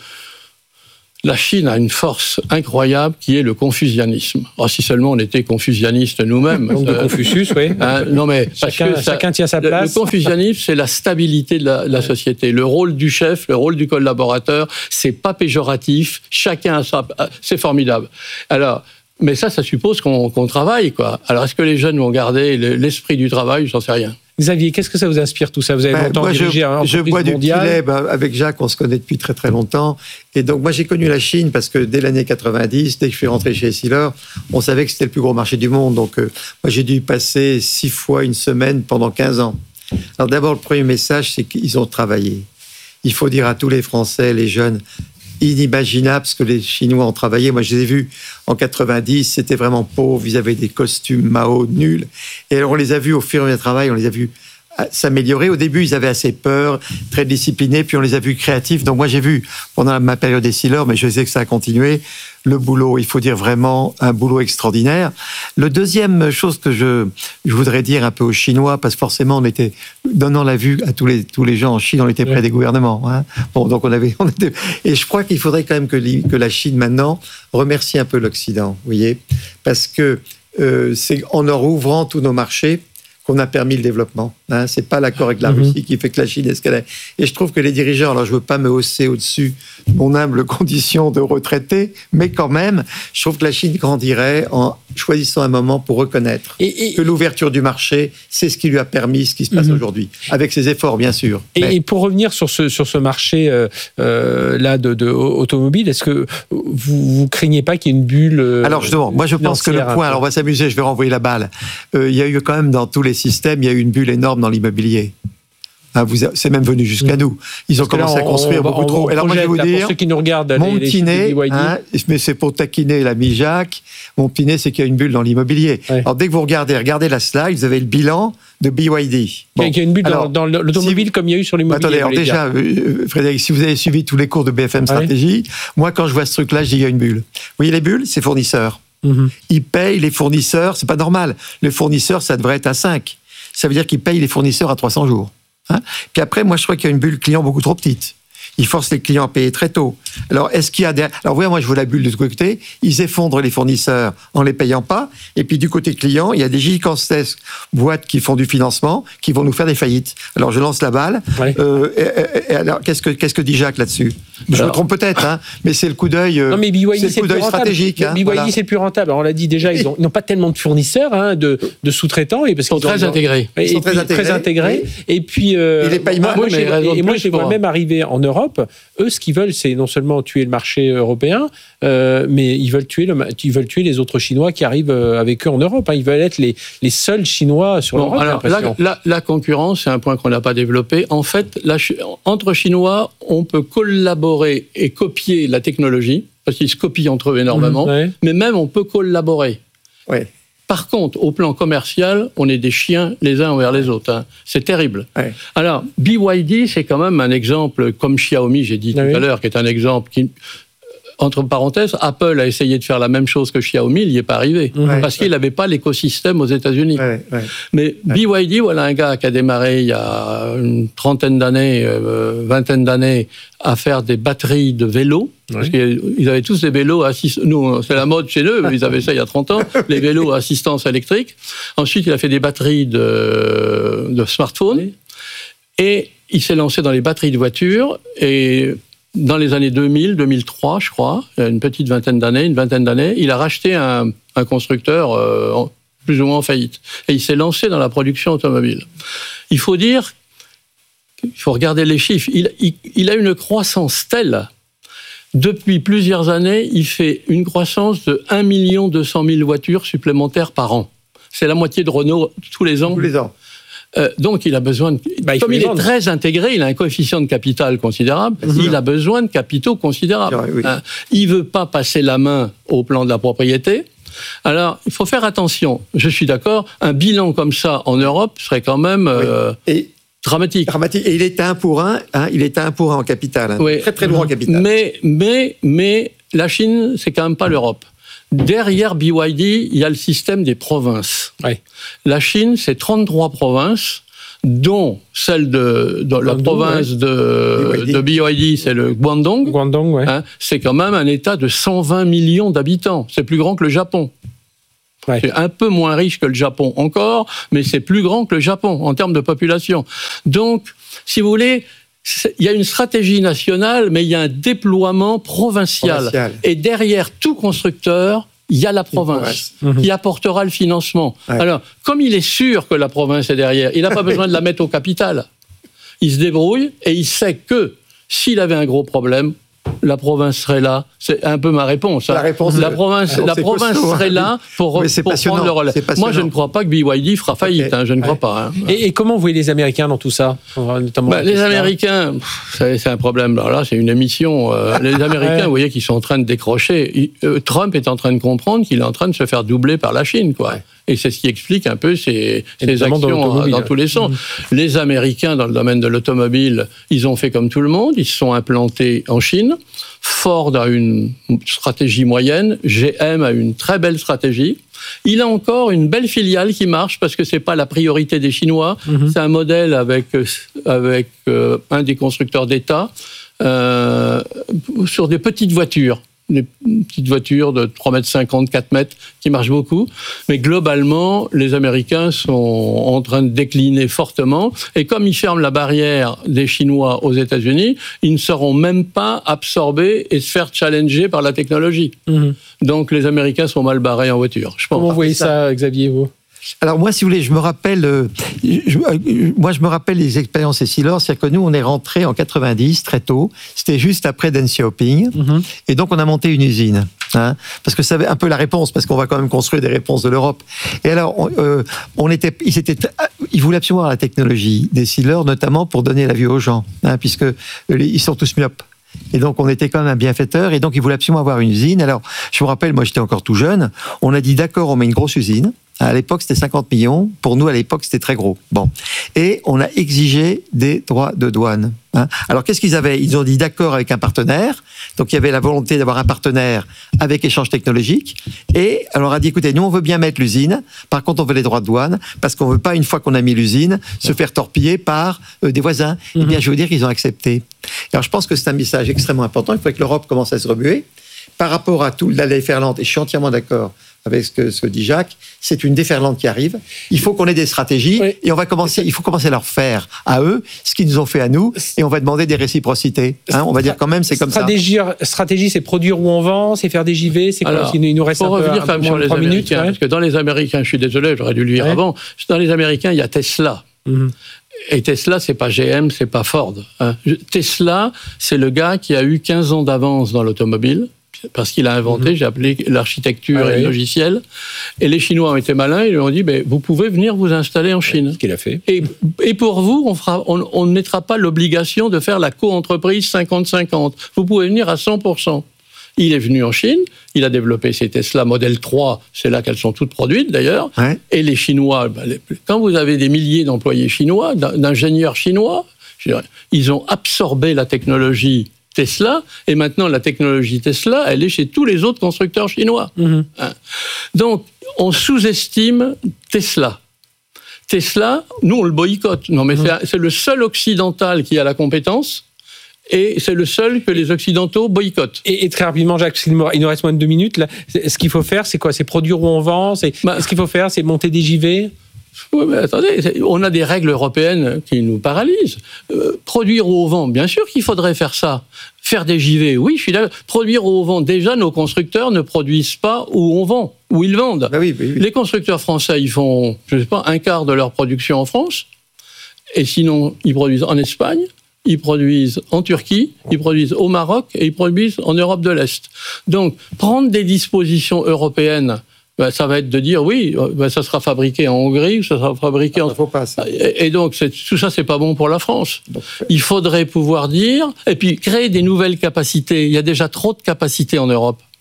la Chine a une force incroyable qui est le confucianisme. Oh, si seulement on était confucianistes nous-mêmes. Donc de euh, Confucius, oui. Hein, non mais chacun, parce que ça, chacun tient sa place. Le, le confucianisme, c'est la stabilité de la, de la société. Le rôle du chef, le rôle du collaborateur, c'est pas péjoratif. Chacun a sa, c'est formidable. Alors, mais ça, ça suppose qu'on, qu'on travaille, quoi. Alors, est-ce que les jeunes vont garder l'esprit du travail? J'en sais rien. Xavier, qu'est-ce que ça vous inspire tout ça? Vous avez ben, longtemps moi, dirigé un Je bois du lait, ben, avec Jacques, on se connaît depuis très très longtemps. Et donc moi j'ai connu la Chine parce que dès l'année quatre-vingt-dix, dès que je suis rentré chez Essilor, on savait que c'était le plus gros marché du monde. Donc euh, moi j'ai dû y passer six fois une semaine pendant quinze ans. Alors d'abord le premier message, c'est qu'ils ont travaillé. Il faut dire à tous les Français, les jeunes, inimaginable ce que les Chinois ont travaillé. Moi, je les ai vus en quatre-vingt-dix, c'était vraiment pauvre, ils avaient des costumes Mao nuls. Et alors, on les a vus au fur et à mesure du travail, on les a vus s'améliorer. Au début, ils avaient assez peur, très disciplinés, puis on les a vus créatifs. Donc moi, j'ai vu, pendant ma période Essilor, mais je sais que ça a continué, le boulot, il faut dire vraiment un boulot extraordinaire. Le deuxième chose que je, je voudrais dire un peu aux Chinois, parce que forcément, on était, donnant la vue à tous les, tous les gens en Chine, on était près des gouvernements. Hein. Bon, donc on avait, on était, et je crois qu'il faudrait quand même que, que la Chine, maintenant, remercie un peu l'Occident, vous voyez, parce que euh, c'est en leur ouvrant tous nos marchés qu'on a permis le développement. Hein, c'est pas l'accord avec la mm-hmm. Russie qui fait que la Chine est ce qu'elle est. Et je trouve que les dirigeants, alors je veux pas me hausser au-dessus de mon humble condition de retraité, mais quand même, je trouve que la Chine grandirait en choisissant un moment pour reconnaître et, et, que l'ouverture du marché, c'est ce qui lui a permis ce qui se passe mm-hmm. aujourd'hui, avec ses efforts bien sûr. Et, mais... et pour revenir sur ce sur ce marché euh, euh, là de, de automobile, est-ce que vous vous craignez pas qu'il y ait une bulle euh, Alors justement, moi je pense que le point, alors on va s'amuser, je vais renvoyer la balle. Euh, il y a eu quand même dans tous les systèmes, il y a eu une bulle énorme dans l'immobilier. Hein, vous, c'est même venu jusqu'à mmh. nous. Ils ont Parce commencé là, on, à construire on, beaucoup on, trop. On Alors moi, je vais vous dire, pour ceux qui nous regardent, mon les, petit nez, les hein, mais c'est pour taquiner l'ami Jacques, mon petit nez, c'est qu'il y a une bulle dans l'immobilier. Ouais. Alors dès que vous regardez, regardez la slide, vous avez le bilan de B Y D. Bon. Il y a une bulle alors, dans, dans l'automobile si, comme il y a eu sur l'immobilier. Attendez, alors déjà, euh, Frédéric, si vous avez suivi tous les cours de B F M Stratégie, ouais. moi quand je vois ce truc-là, je dis il y a une bulle. Vous voyez les bulles, c'est fournisseurs. Mmh. Ils payent les fournisseurs, c'est pas normal. Le fournisseur, ça devrait être à cinq. Ça veut dire qu'ils payent les fournisseurs à trois cents jours. Hein. Puis après, moi, je crois qu'il y a une bulle client beaucoup trop petite. Ils forcent les clients à payer très tôt. Alors, est-ce qu'il y a des... Alors, voyez, moi, je vois la bulle de ce côté. Ils effondrent les fournisseurs en les payant pas. Et puis, du côté client, il y a des gigantesques boîtes qui font du financement, qui vont nous faire des faillites. Alors, je lance la balle. Ouais. Euh, et, et alors, qu'est-ce que, qu'est-ce que dit Jacques là-dessus? Je alors, me trompe peut-être, hein, mais c'est le coup d'œil, euh, non, mais B Y D, c'est le coup d'œil stratégique. Hein, B Y D, voilà. C'est le plus rentable. Alors, on l'a dit déjà, ils n'ont pas tellement de fournisseurs, hein, de, de sous-traitants. Et parce ils sont très intégrés. Ils sont très intégrés. Très intégrés. Oui. Et puis, euh, et les paiements, moi, moi, et moi, je les vois même arriver en Europe. Eux, ce qu'ils veulent, c'est non seulement tuer le marché européen, euh, mais ils veulent tuer le, ils veulent tuer les autres Chinois qui arrivent avec eux en Europe. Hein. Ils veulent être les, les seuls Chinois sur bon, l'Europe. Alors, la, la, la concurrence, c'est un point qu'on n'a pas développé. En fait, la, entre Chinois, on peut collaborer et copier la technologie, parce qu'ils se copient entre eux énormément, mmh, ouais. mais même on peut collaborer. Ouais. Par contre, au plan commercial, on est des chiens les uns envers les autres. Hein. C'est terrible. Ouais. Alors, B Y D, c'est quand même un exemple, comme Xiaomi, j'ai dit tout oui. à l'heure, qui est un exemple qui... Entre parenthèses, Apple a essayé de faire la même chose que Xiaomi, il n'y est pas arrivé, ouais, parce qu'il n'avait ouais. pas l'écosystème aux États-Unis. Ouais, ouais. Mais ouais. B Y D, voilà un gars qui a démarré il y a une trentaine d'années, euh, vingtaine d'années, à faire des batteries de vélos, ouais. parce qu'ils avaient tous des vélos assist... Nous, c'est la mode chez eux, mais ils avaient ça il y a trente ans, les vélos à assistance électrique. Ensuite, il a fait des batteries de, de smartphones, ouais. et il s'est lancé dans les batteries de voitures, et... Dans les années deux mille, deux mille trois, je crois, il y a une petite vingtaine d'années, une vingtaine d'années, il a racheté un, un constructeur euh, plus ou moins en faillite. Et il s'est lancé dans la production automobile. Il faut dire, il faut regarder les chiffres, il, il, il a une croissance telle. Depuis plusieurs années, il fait une croissance de un million deux cent mille voitures supplémentaires par an. C'est la moitié de Renault tous les ans. Tous les ans. Euh, donc, il a besoin de... Bah, il Comme il est très intégré, il a un coefficient de capital considérable, mmh. il a besoin de capitaux considérables. Oui. Hein. Il ne veut pas passer la main au plan de la propriété. Alors, il faut faire attention. Je suis d'accord, un bilan comme ça en Europe serait quand même euh, oui. Et dramatique. Dramatique. Et il est à un pour un, hein, il est à un pour un en capital. Hein. Oui. Très, très lourd en capital. Mais, mais, mais la Chine, c'est quand même pas l'Europe. Derrière B Y D, il y a le système des provinces. Oui. La Chine, c'est trente-trois provinces, dont celle de, de la Guangdong, province ouais. de, de B Y D, c'est le Guangdong. Guangdong, ouais. Hein, c'est quand même un État de cent vingt millions d'habitants. C'est plus grand que le Japon. Ouais. C'est un peu moins riche que le Japon encore, mais c'est plus grand que le Japon en termes de population. Donc, si vous voulez, il y a une stratégie nationale, mais il y a un déploiement provincial. Provincial. Et derrière tout constructeur, il y a la province province. qui apportera le financement. Ouais. Alors, comme il est sûr que la province est derrière, il n'a pas besoin de la mettre au capital. Il se débrouille et il sait que s'il avait un gros problème, la province serait là. C'est un peu ma réponse. Hein. La réponse. La province, Alors, la province costaud, serait hein. là pour, Mais c'est pour passionnant, prendre le relais. c'est passionnant. Moi, je ne crois pas que B Y D fera faillite. Okay. Hein, je ne crois Ouais. pas. Hein. Et, et comment vous voyez les Américains dans tout ça, notamment Bah, les Américains, pff, c'est, c'est un problème. Alors là, c'est une émission. Euh, les Américains, Ouais. vous voyez, qu'ils sont en train de décrocher. Il, euh, Trump est en train de comprendre qu'il est en train de se faire doubler par la Chine, quoi. Ouais. Et c'est ce qui explique un peu ces, ces notamment dans actions dans, l'automobile. dans tous les sens. Mmh. Les Américains, dans le domaine de l'automobile, ils ont fait comme tout le monde. Ils se sont implantés en Chine. Ford a une stratégie moyenne. G M a une très belle stratégie. Il a encore une belle filiale qui marche parce que c'est pas la priorité des Chinois. Mmh. C'est un modèle avec, avec euh, un des constructeurs d'État euh, sur des petites voitures. Des petites voitures de trois mètres cinquante, quatre mètres, qui marchent beaucoup. Mais globalement, les Américains sont en train de décliner fortement. Et comme ils ferment la barrière des Chinois aux États-Unis, ils ne seront même pas absorbés et se faire challenger par la technologie. Mmh. Donc les Américains sont mal barrés en voiture. Je pense. Comment vous voyez ça, Xavier, vous ? Alors moi, si vous voulez, je me rappelle, euh, je, euh, moi je me rappelle les expériences Essilor, c'est-à-dire que nous, on est rentrés en quatre-vingt-dix très tôt. C'était juste après Deng Xiaoping, mm-hmm. et donc on a monté une usine, hein, parce que ça avait un peu la réponse, parce qu'on va quand même construire des réponses de l'Europe. Et alors, on, euh, on était, ils étaient, ils voulaient absolument avoir la technologie d'Essilor, notamment pour donner la vue aux gens, hein, puisque ils sont tous myopes. Et donc, on était quand même un bienfaiteur, et donc, ils voulaient absolument avoir une usine. Alors, je me rappelle, moi, j'étais encore tout jeune, on a dit, d'accord, on met une grosse usine. À l'époque, c'était cinquante millions. Pour nous, à l'époque, c'était très gros. Bon. Et on a exigé des droits de douane. Hein. Alors, qu'est-ce qu'ils avaient ? Ils ont dit d'accord avec un partenaire. Donc, il y avait la volonté d'avoir un partenaire avec échange technologique. Et on leur a dit, écoutez, nous, on veut bien mettre l'usine. Par contre, on veut les droits de douane parce qu'on veut pas, une fois qu'on a mis l'usine, se faire torpiller par euh, des voisins. Mm-hmm. Eh bien, je veux dire qu'ils ont accepté. Alors, je pense que c'est un message extrêmement important. Il faut que l'Europe commence à se remuer. Par rapport à tout la déferlante, et je suis entièrement d'accord avec ce que, ce que dit Jacques, c'est une déferlante qui arrive. Il faut qu'on ait des stratégies, oui. et on va commencer, il faut commencer à leur faire à eux ce qu'ils nous ont fait à nous, et on va demander des réciprocités. Hein, on va dire quand même, c'est comme stratégie, ça. Stratégie, c'est produire où on vend, c'est faire des J V, c'est quoi ? Alors, il nous reste pour un revenir peu, quand même sur les Américains, minutes, ouais. Parce que dans les Américains, je suis désolé, j'aurais dû le dire ouais. avant, dans les Américains, il y a Tesla. Mm-hmm. Et Tesla, c'est pas G M, c'est pas Ford. Hein. Tesla, c'est le gars qui a eu quinze ans d'avance dans l'automobile, parce qu'il a inventé, mmh. j'ai appelé l'architecture ah, et oui. le logiciel. Et les Chinois ont été malins, ils lui ont dit, ben, vous pouvez venir vous installer en Chine. Ce qu'il a fait. Et, et pour vous, on fera, on, on ne mettra pas l'obligation de faire la co-entreprise cinquante cinquante. Vous pouvez venir à cent pour cent. Il est venu en Chine, il a développé ses Tesla Model trois, c'est là qu'elles sont toutes produites d'ailleurs. Ouais. Et les Chinois, ben, les, quand vous avez des milliers d'employés chinois, d'ingénieurs chinois, je dirais, ils ont absorbé la technologie Tesla, et maintenant la technologie Tesla, elle est chez tous les autres constructeurs chinois. Mmh. Hein. Donc, on sous-estime Tesla. Tesla, nous, on le boycotte. Non, mais mmh. c'est, c'est le seul occidental qui a la compétence, et c'est le seul que les Occidentaux boycottent. Et, et très rapidement, Jacques, il nous reste moins de deux minutes. Là, ce qu'il faut faire, c'est quoi ? C'est produire où on vend ? C'est, bah, ce qu'il faut faire, c'est monter des J V ? Oui, mais attendez, on a des règles européennes qui nous paralysent. Euh, produire au vent, bien sûr qu'il faudrait faire ça. Faire des J V, oui, je suis d'accord. Produire au vent, déjà, nos constructeurs ne produisent pas où on vend, où ils vendent. Ah oui, oui, oui. Les constructeurs français, ils font, je ne sais pas, un quart de leur production en France, et sinon, ils produisent en Espagne, ils produisent en Turquie, ils produisent au Maroc, et ils produisent en Europe de l'Est. Donc, prendre des dispositions européennes, ben, ça va être de dire, oui, ben, ça sera fabriqué en Hongrie, ça sera fabriqué ah, en... Ça faut pas, ça. Et, et donc, c'est, tout ça, c'est pas bon pour la France. Donc, il faudrait pouvoir dire, et puis créer des nouvelles capacités. Il y a déjà trop de capacités en Europe.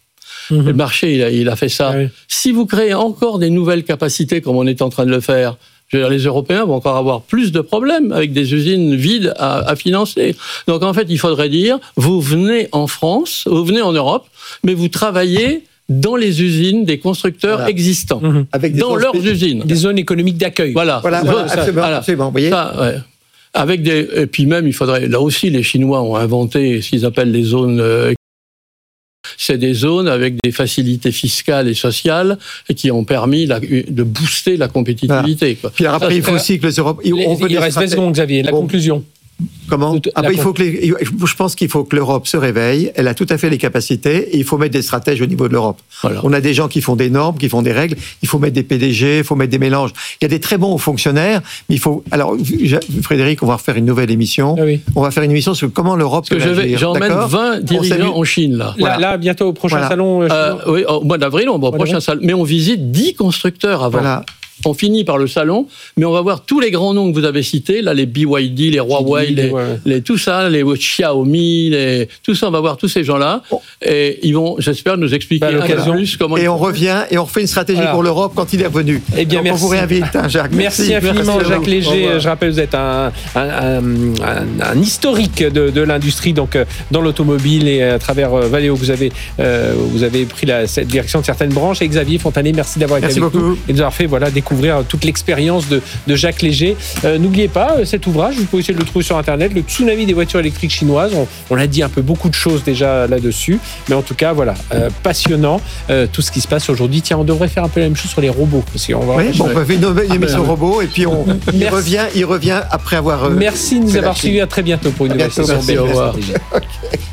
Mmh. Le marché, il a, il a fait ça. Oui. Si vous créez encore des nouvelles capacités, comme on est en train de le faire, je veux dire, les Européens vont encore avoir plus de problèmes avec des usines vides à, à financer. Donc en fait, il faudrait dire, vous venez en France, vous venez en Europe, mais vous travaillez dans les usines des constructeurs voilà. existants, mmh. Avec des dans leurs spé- usines. Des zones économiques d'accueil. Voilà, voilà, voilà ça, absolument, voilà. absolument, vous voyez ça, ouais. Avec des, et puis même, il faudrait, là aussi, les Chinois ont inventé ce qu'ils appellent les zones, euh, c'est des zones avec des facilités fiscales et sociales qui ont permis la, de booster la compétitivité. Voilà. Puis après, ça, il faut aussi que les Européens... Il, il reste vingt secondes, Xavier, la bon. conclusion. Comment Après, il faut que les, je pense qu'il faut que l'Europe se réveille. Elle a tout à fait les capacités et il faut mettre des stratèges au niveau de l'Europe. Voilà. On a des gens qui font des normes, qui font des règles. Il faut mettre des P D G, il faut mettre des mélanges. Il y a des très bons fonctionnaires, mais il faut. Alors, Frédéric, on va refaire une nouvelle émission. Ah oui. On va faire une émission sur comment l'Europe peut agir. J'emmène vingt dirigeants en Chine là. Voilà. Là, là, bientôt au prochain voilà. salon. Euh, oui, au mois d'avril, on va au prochain salon. Mais on visite dix constructeurs avant. Voilà. On finit par le salon, mais on va voir tous les grands noms que vous avez cités, là, les B Y D, les Huawei, les, ouais. les, tout ça, les Xiaomi, les, tout ça, on va voir tous ces gens-là, oh. et ils vont, j'espère, nous expliquer un peu plus comment... Et on revient, et on refait une stratégie voilà. pour l'Europe quand il est revenu. Eh bien, donc, merci. On vous réinvite, hein, Jacques. Merci, merci infiniment, merci Jacques Léger. Je rappelle, vous êtes un, un, un, un, un historique de, de l'industrie, donc, dans l'automobile, et à travers Valeo, vous avez, euh, vous avez pris la cette direction de certaines branches. Et Xavier Fontanet, merci d'avoir été merci avec beaucoup. nous et de nous avoir fait voilà, découvrir toute l'expérience de, de Jacques Léger. Euh, n'oubliez pas, cet ouvrage, vous pouvez essayer de le trouver sur Internet, le tsunami des voitures électriques chinoises. On, on l'a dit un peu, beaucoup de choses déjà là-dessus. Mais en tout cas, voilà, euh, passionnant, euh, tout ce qui se passe aujourd'hui. Tiens, on devrait faire un peu la même chose sur les robots. Parce qu'on va oui, bon, on fait une nouvelle émission ah, robot et puis on, il, revient, il revient après avoir... Euh, merci de nous avoir suivis. À très bientôt pour une nouvelle session. Merci, au revoir. Okay.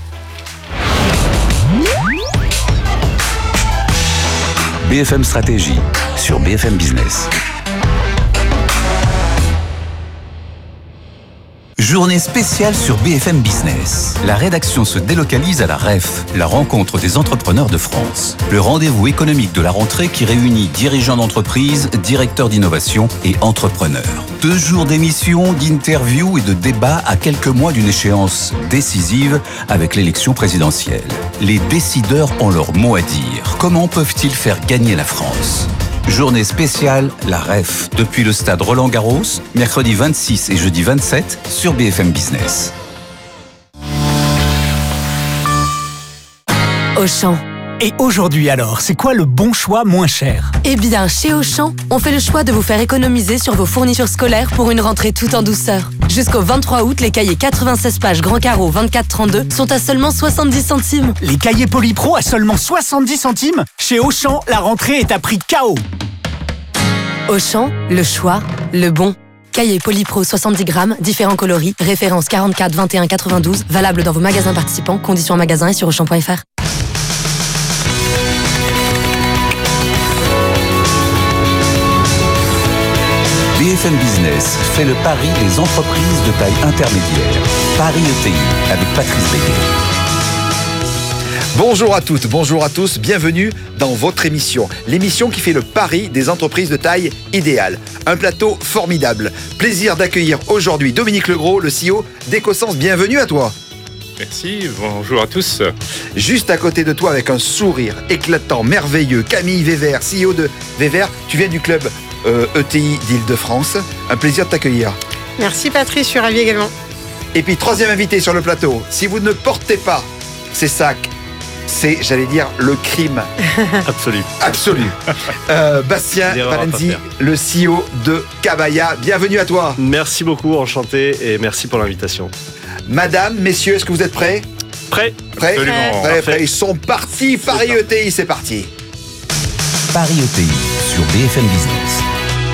B F M Stratégie sur B F M Business. Journée spéciale sur B F M Business. La rédaction se délocalise à la R E F, la rencontre des entrepreneurs de France. Le rendez-vous économique de la rentrée qui réunit dirigeants d'entreprise, directeurs d'innovation et entrepreneurs. Deux jours d'émissions, d'interviews et de débats à quelques mois d'une échéance décisive avec l'élection présidentielle. Les décideurs ont leur mot à dire. Comment peuvent-ils faire gagner la France ? Journée spéciale, la R E F, depuis le stade Roland-Garros, mercredi vingt-six et jeudi vingt-sept sur B F M Business. Auchan. Et aujourd'hui alors, c'est quoi le bon choix moins cher ? Eh bien, chez Auchan, on fait le choix de vous faire économiser sur vos fournitures scolaires pour une rentrée tout en douceur. Jusqu'au vingt-trois août, les cahiers quatre-vingt-seize pages grand carreau vingt-quatre trente-deux sont à seulement soixante-dix centimes. Les cahiers Polypro à seulement soixante-dix centimes ? Chez Auchan, la rentrée est à prix K O. Auchan, le choix, le bon. Cahier Polypro soixante-dix grammes, différents coloris, référence quarante-quatre vingt et un quatre-vingt-douze, valable dans vos magasins participants, conditions en magasin et sur auchan point f r. B F M Business fait le pari des entreprises de taille intermédiaire. Paris E T I avec Patrice Béguet. Bonjour à toutes, bonjour à tous, bienvenue dans votre émission. L'émission qui fait le pari des entreprises de taille idéale. Un plateau formidable. Plaisir d'accueillir aujourd'hui Dominique Legros, le C E O d'Ecosens. Bienvenue à toi. Merci, bonjour à tous. Juste à côté de toi avec un sourire éclatant, merveilleux, Camille Wever, C E O de Wever. Tu viens du club euh, E T I d'Île-de-France. Un plaisir de t'accueillir. Merci Patrice, je suis ravi également. Et puis troisième invité sur le plateau. Si vous ne portez pas ces sacs, c'est, j'allais dire, le crime. Absolu. Absolu. Euh, Bastien Valenzi, le C E O de Cabaya. Bienvenue à toi. Merci beaucoup, enchanté, et merci pour l'invitation. Madame, messieurs, est-ce que vous êtes prêts ? Prêts. Prêts ? Absolument. Prêts, prêts. Ils sont partis. Paris E T I, c'est parti. Paris E T I sur B F M Business.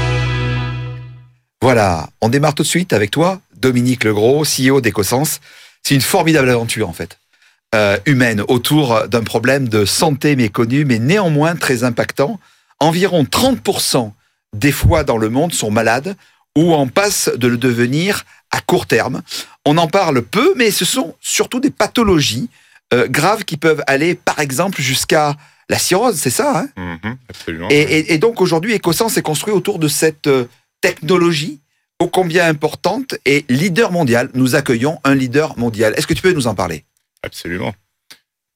Voilà, on démarre tout de suite avec toi, Dominique Legros, C E O d'Ecosens. C'est une formidable aventure, en fait. Euh, humaine autour d'un problème de santé méconnu, mais néanmoins très impactant. Environ trente pour cent des foies dans le monde sont malades ou en passent de le devenir à court terme. On en parle peu, mais ce sont surtout des pathologies euh, graves qui peuvent aller, par exemple, jusqu'à la cirrhose, c'est ça hein mmh, absolument. Et, et, et donc aujourd'hui, Ecosens est construit autour de cette euh, technologie ô combien importante et leader mondial. Nous accueillons un leader mondial. Est-ce que tu peux nous en parler ? Absolument.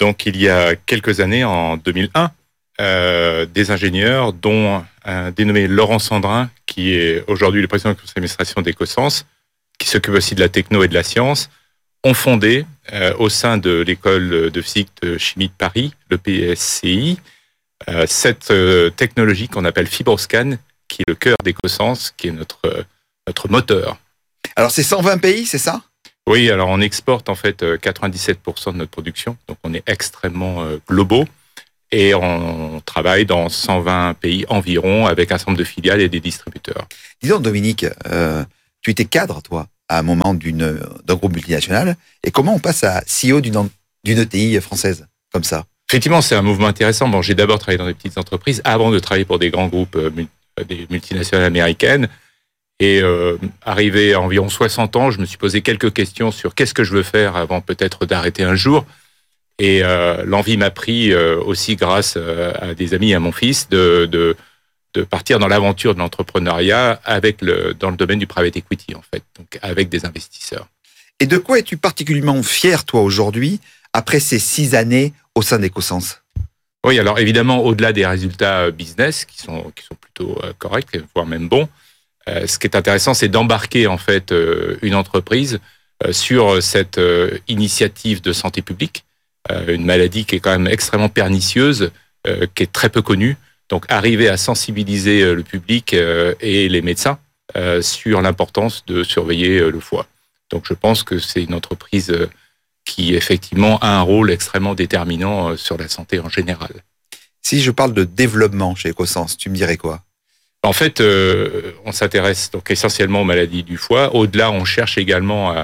Donc, il y a quelques années, en deux mille un, euh, des ingénieurs, dont un dénommé Laurent Sandrin, qui est aujourd'hui le président du conseil d'administration d'Ecosens, qui s'occupe aussi de la techno et de la science, ont fondé, euh, au sein de l'école de physique de chimie de Paris, le P S C I, euh, cette euh, technologie qu'on appelle FibroScan, qui est le cœur d'Ecosens, qui est notre, euh, notre moteur. Alors, c'est cent vingt pays, c'est ça ? Oui, alors on exporte en fait quatre-vingt-dix-sept pour cent de notre production, donc on est extrêmement euh, globaux et on travaille dans cent vingt pays environ avec un certain nombre de filiales et des distributeurs. Dis donc Dominique, euh, tu étais cadre toi à un moment d'une, d'un groupe multinational et comment on passe à C E O d'une, d'une E T I française comme ça ? Effectivement, c'est un mouvement intéressant. Bon, j'ai d'abord travaillé dans des petites entreprises avant de travailler pour des grands groupes, euh, des multinationales américaines. Et euh, arrivé à environ soixante ans, je me suis posé quelques questions sur qu'est-ce que je veux faire avant peut-être d'arrêter un jour. Et euh, l'envie m'a pris euh, aussi grâce euh, à des amis et à mon fils de, de, de partir dans l'aventure de l'entrepreneuriat avec le, dans le domaine du private equity, en fait, donc avec des investisseurs. Et de quoi es-tu particulièrement fier, toi, aujourd'hui, après ces six années au sein d'Ecosens ? Oui, alors évidemment, au-delà des résultats business qui sont, qui sont plutôt euh, corrects, voire même bons, Euh, ce qui est intéressant, c'est d'embarquer en fait euh, une entreprise euh, sur cette euh, initiative de santé publique, euh, une maladie qui est quand même extrêmement pernicieuse, euh, qui est très peu connue. Donc, arriver à sensibiliser euh, le public euh, et les médecins euh, sur l'importance de surveiller euh, le foie. Donc, je pense que c'est une entreprise euh, qui effectivement a un rôle extrêmement déterminant euh, sur la santé en général. Si je parle de développement chez Ecosens, tu me dirais quoi ? En fait, euh, on s'intéresse donc essentiellement aux maladies du foie. Au-delà, on cherche également à,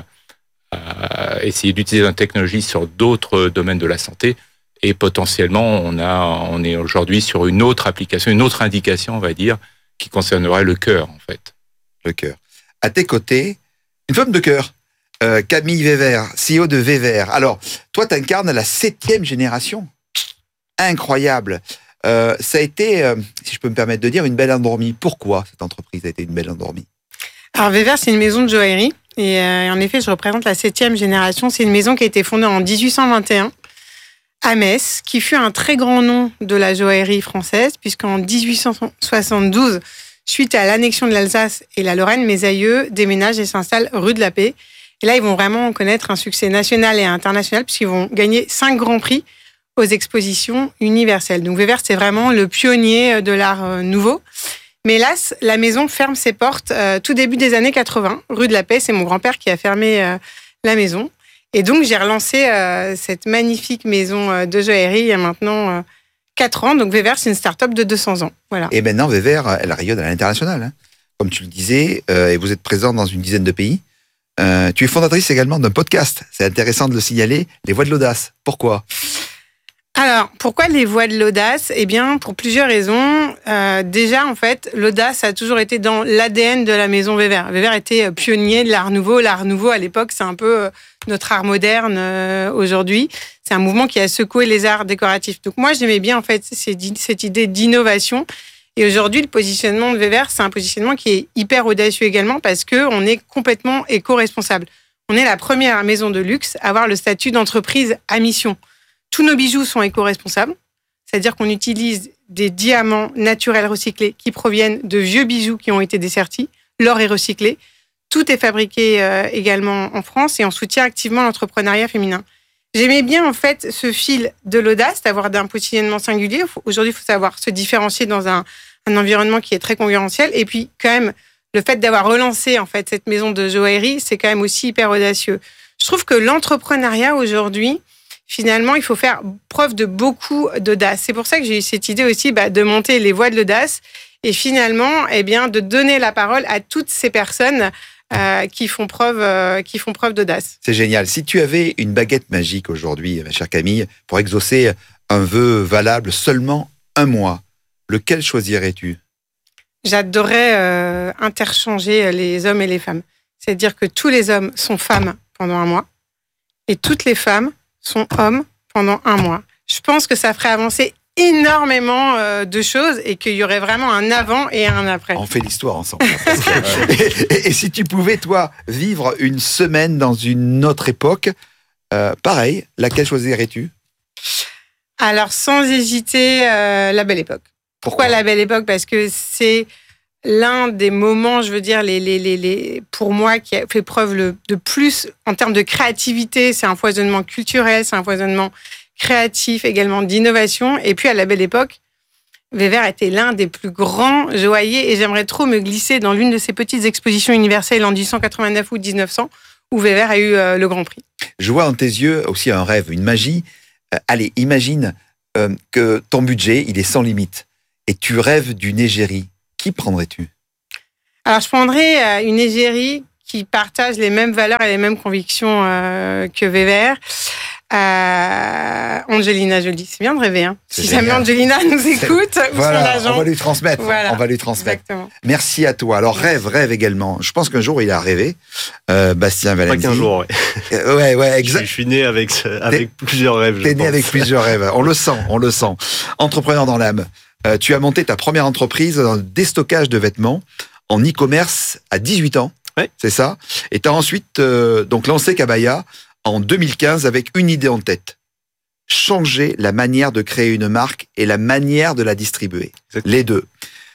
à essayer d'utiliser la technologie sur d'autres domaines de la santé. Et potentiellement, on a, on est aujourd'hui sur une autre application, une autre indication, on va dire, qui concernerait le cœur, en fait. Le cœur. À tes côtés, une femme de cœur, euh, Camille Weber, C E O de Weber. Alors, toi, tu incarnes la septième génération. Incroyable. Euh, ça a été, euh, si je peux me permettre de dire, une belle endormie. Pourquoi cette entreprise a été une belle endormie ? Alors, Weber, c'est une maison de joaillerie. Et euh, en effet, je représente la septième génération. C'est une maison qui a été fondée en dix-huit cent vingt et un à Metz, qui fut un très grand nom de la joaillerie française, puisqu'en dix-huit cent soixante-douze, suite à l'annexion de l'Alsace et la Lorraine, mes aïeux déménagent et s'installent rue de la Paix. Et là, ils vont vraiment connaître un succès national et international, puisqu'ils vont gagner cinq grands prix aux expositions universelles. Donc Weber, c'est vraiment le pionnier de l'art nouveau. Mais hélas, la maison ferme ses portes euh, tout début des années quatre-vingts, rue de la Paix. C'est mon grand-père qui a fermé euh, la maison. Et donc, j'ai relancé euh, cette magnifique maison euh, de joaillerie il y a maintenant euh, quatre ans. Donc Weber, c'est une start-up de deux cents ans. Voilà. Et maintenant, Weber, elle rayonne à l'international. Hein. Comme tu le disais, euh, et vous êtes présent dans une dizaine de pays. Euh, tu es fondatrice également d'un podcast. C'est intéressant de le signaler, Les Voix de l'Audace. Pourquoi ? Alors, pourquoi les voies de l'audace ? Eh bien, pour plusieurs raisons. Euh, déjà, en fait, l'audace a toujours été dans l'A D N de la maison Weber. Weber était pionnier de l'art nouveau. L'art nouveau, à l'époque, c'est un peu notre art moderne euh, aujourd'hui. C'est un mouvement qui a secoué les arts décoratifs. Donc moi, j'aimais bien, en fait, cette idée d'innovation. Et aujourd'hui, le positionnement de Weber, c'est un positionnement qui est hyper audacieux également parce qu'on est complètement éco-responsable. On est la première maison de luxe à avoir le statut d'entreprise à mission. Tous nos bijoux sont éco-responsables, c'est-à-dire qu'on utilise des diamants naturels recyclés qui proviennent de vieux bijoux qui ont été dessertis. L'or est recyclé. Tout est fabriqué euh, également en France et on soutient activement l'entrepreneuriat féminin. J'aimais bien en fait ce fil de l'audace, d'avoir d'un positionnement singulier. Aujourd'hui, il faut savoir se différencier dans un, un environnement qui est très concurrentiel. Et puis quand même, le fait d'avoir relancé en fait cette maison de joaillerie, c'est quand même aussi hyper audacieux. Je trouve que l'entrepreneuriat aujourd'hui, finalement, il faut faire preuve de beaucoup d'audace. C'est pour ça que j'ai eu cette idée aussi bah, de monter les voies de l'audace et finalement, eh bien, de donner la parole à toutes ces personnes euh, qui font preuve, euh, qui font preuve d'audace. C'est génial. Si tu avais une baguette magique aujourd'hui, ma chère Camille, pour exaucer un vœu valable seulement un mois, lequel choisirais-tu ? J'adorerais euh, interchanger les hommes et les femmes. C'est-à-dire que tous les hommes sont femmes pendant un mois et toutes les femmes sont hommes pendant un mois. Je pense que ça ferait avancer énormément euh, de choses et qu'il y aurait vraiment un avant et un après. On fait l'histoire ensemble. et, et, et si tu pouvais, toi, vivre une semaine dans une autre époque, euh, pareil, laquelle choisirais-tu ? Alors, sans hésiter, euh, La Belle Époque. Pourquoi, Pourquoi La Belle Époque? Parce que c'est l'un des moments, je veux dire, les, les, les, les, pour moi, qui a fait preuve le, de plus en termes de créativité. C'est un foisonnement culturel, c'est un foisonnement créatif, également d'innovation. Et puis, à La Belle Époque, Weber était l'un des plus grands joailliers et j'aimerais trop me glisser dans l'une de ces petites expositions universelles en dix-huit cent quatre-vingt-neuf ou dix-neuf cents où Weber a eu euh, le Grand Prix. Je vois dans tes yeux aussi un rêve, une magie. Euh, allez, imagine euh, que ton budget, il est sans limite et tu rêves d'une égérie. Qui prendrais-tu? Alors, je prendrais euh, une égérie qui partage les mêmes valeurs et les mêmes convictions euh, que Weber. Euh, Angelina Jolie, c'est bien de rêver. Hein. Si jamais Angelina nous écoute, ou voilà, son agent, on va lui transmettre. Voilà. On va lui transmettre. Exactement. Merci à toi. Alors rêve, rêve également. Je pense qu'un jour il a rêvé. Euh, Bastien Valenzi. Pas qu'un jour. Ouais, ouais, ouais exact. Je, je suis né avec avec plusieurs rêves. T'es né avec plusieurs rêves. On le sent, on le sent. Entrepreneur dans l'âme. Euh, tu as monté ta première entreprise dans le déstockage de vêtements en e-commerce à dix-huit ans. Ouais. C'est ça. Et tu as ensuite euh, donc lancé Kabaya en deux mille quinze avec une idée en tête. Changer la manière de créer une marque et la manière de la distribuer. Exactement. Les deux.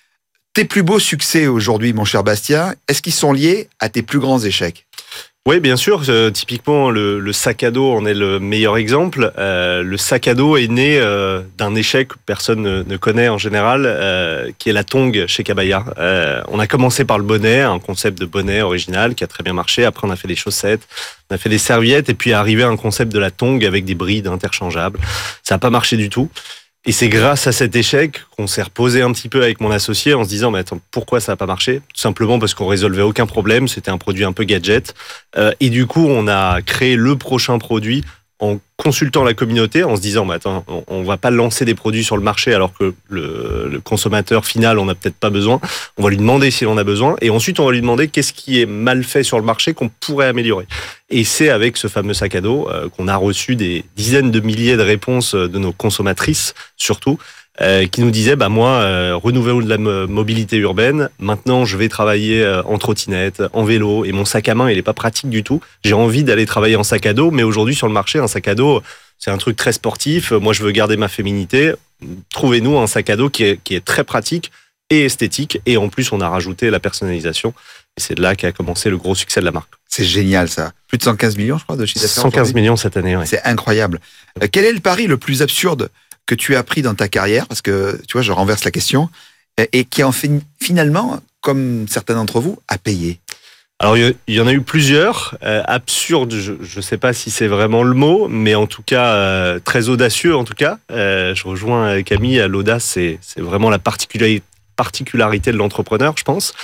Tes plus beaux succès aujourd'hui, mon cher Bastien, est-ce qu'ils sont liés à tes plus grands échecs? Oui, bien sûr. Euh, typiquement, le, le sac à dos en est le meilleur exemple. Euh, le sac à dos est né euh, d'un échec que personne ne, ne connaît en général, euh, qui est la tongue chez Kabaya. Euh, on a commencé par le bonnet, un concept de bonnet original qui a très bien marché. Après, on a fait les chaussettes, on a fait les serviettes, et puis est arrivé un concept de la tongue avec des brides interchangeables. Ça n'a pas marché du tout. Et c'est grâce à cet échec qu'on s'est reposé un petit peu avec mon associé en se disant, mais attends, pourquoi ça n'a pas marché? Tout simplement parce qu'on résolvait aucun problème, c'était un produit un peu gadget. Euh, et du coup, on a créé le prochain produit en consultant la communauté, en se disant, bah, attends, on ne va pas lancer des produits sur le marché alors que le, le consommateur final, on n'a peut-être pas besoin. On va lui demander s'il en a besoin. Et ensuite, on va lui demander qu'est-ce qui est mal fait sur le marché qu'on pourrait améliorer. Et c'est avec ce fameux sac à dos euh, qu'on a reçu des dizaines de milliers de réponses de nos consommatrices, surtout, euh, qui nous disaient, bah, moi, euh, renouvelons de la mobilité urbaine. Maintenant, je vais travailler euh, en trottinette, en vélo, et mon sac à main, il n'est pas pratique du tout. J'ai envie d'aller travailler en sac à dos, mais aujourd'hui, sur le marché, un sac à dos, c'est un truc très sportif. Moi, je veux garder ma féminité. Trouvez-nous un sac à dos qui est, qui est très pratique et esthétique. Et en plus, on a rajouté la personnalisation. Et c'est de là qu'a commencé le gros succès de la marque. C'est génial, ça. Plus de cent quinze millions, je crois, de chiffre d'affaires. cent quinze millions cette année, oui. C'est incroyable. Euh, quel est le pari le plus absurde que tu as pris dans ta carrière? Parce que, tu vois, je renverse la question. Et qui en fait, finalement, comme certains d'entre vous, a payé. Alors, il y en a eu plusieurs. Euh, absurdes, je ne sais pas si c'est vraiment le mot, mais en tout cas, euh, très audacieux, en tout cas. Euh, je rejoins Camille, l'audace, c'est, c'est vraiment la particularité, particularité de l'entrepreneur, je pense.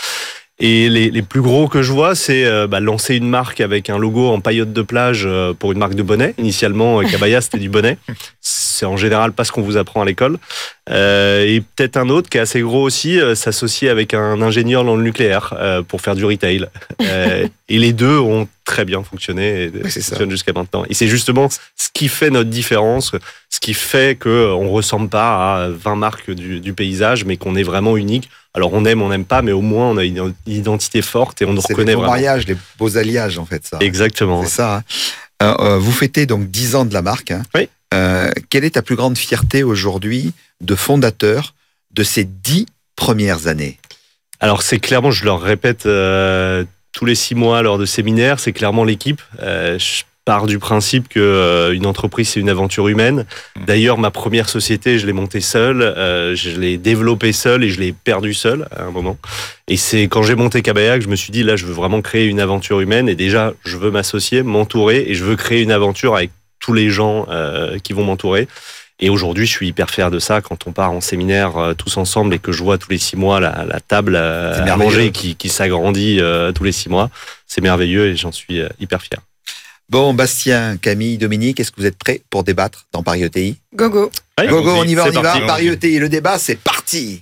Et les, les plus gros que je vois, c'est euh, bah, lancer une marque avec un logo en paillotte de plage euh, pour une marque de bonnet. Initialement, Kabaya, c'était du bonnet. C'est en général pas ce qu'on vous apprend à l'école. Euh, et peut-être un autre qui est assez gros aussi, euh, s'associer avec un ingénieur dans le nucléaire euh, pour faire du retail. Euh, et les deux ont très bien fonctionné et oui, fonctionnent jusqu'à maintenant. Et c'est justement ce qui fait notre différence, ce qui fait qu'on ne ressemble pas à vingt marques du, du paysage, mais qu'on est vraiment unique. Alors on aime, on n'aime pas, mais au moins on a une identité forte et on nous c'est reconnaît vraiment. C'est les beaux mariages, les beaux alliages en fait. Ça. Exactement. C'est ça. Hein. Euh, euh, vous fêtez donc dix ans de la marque. Hein. Oui. Euh, quelle est ta plus grande fierté aujourd'hui de fondateur de ces dix premières années? Alors c'est clairement, je leur répète euh, tous les six mois lors de séminaires, c'est clairement l'équipe. Euh, je pars du principe que euh, une entreprise c'est une aventure humaine. D'ailleurs, ma première société, je l'ai montée seule, euh, je l'ai développée seule et je l'ai perdue seule à un moment. Et c'est quand j'ai monté Kabaya que je me suis dit là, je veux vraiment créer une aventure humaine et déjà, je veux m'associer, m'entourer et je veux créer une aventure avec tous les gens euh, qui vont m'entourer. Et aujourd'hui, je suis hyper fier de ça quand on part en séminaire euh, tous ensemble et que je vois tous les six mois la, la table euh, à manger qui, qui s'agrandit euh, tous les six mois. C'est merveilleux et j'en suis euh, hyper fier. Bon, Bastien, Camille, Dominique, est-ce que vous êtes prêts pour débattre dans Paris E T I? Go, go. Ouais, go, go, on y va, on y parti, va. Paris E T I, le débat, c'est parti.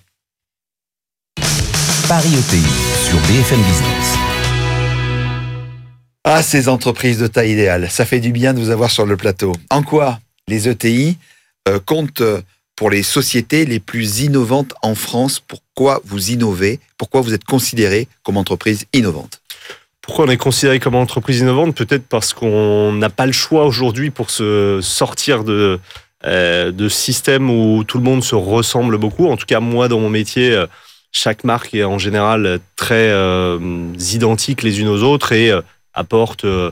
Paris E T I sur B F M Business. Ah, ces entreprises de taille idéale, ça fait du bien de vous avoir sur le plateau. En quoi les E T I euh, comptent pour les sociétés les plus innovantes en France? Pourquoi vous innovez? Pourquoi vous êtes considéré comme entreprise innovante? Pourquoi on est considéré comme entreprise innovante? Peut-être parce qu'on n'a pas le choix aujourd'hui pour se sortir de, euh, de systèmes où tout le monde se ressemble beaucoup. En tout cas, moi, dans mon métier, euh, chaque marque est en général très euh, identique les unes aux autres et euh, apporte euh,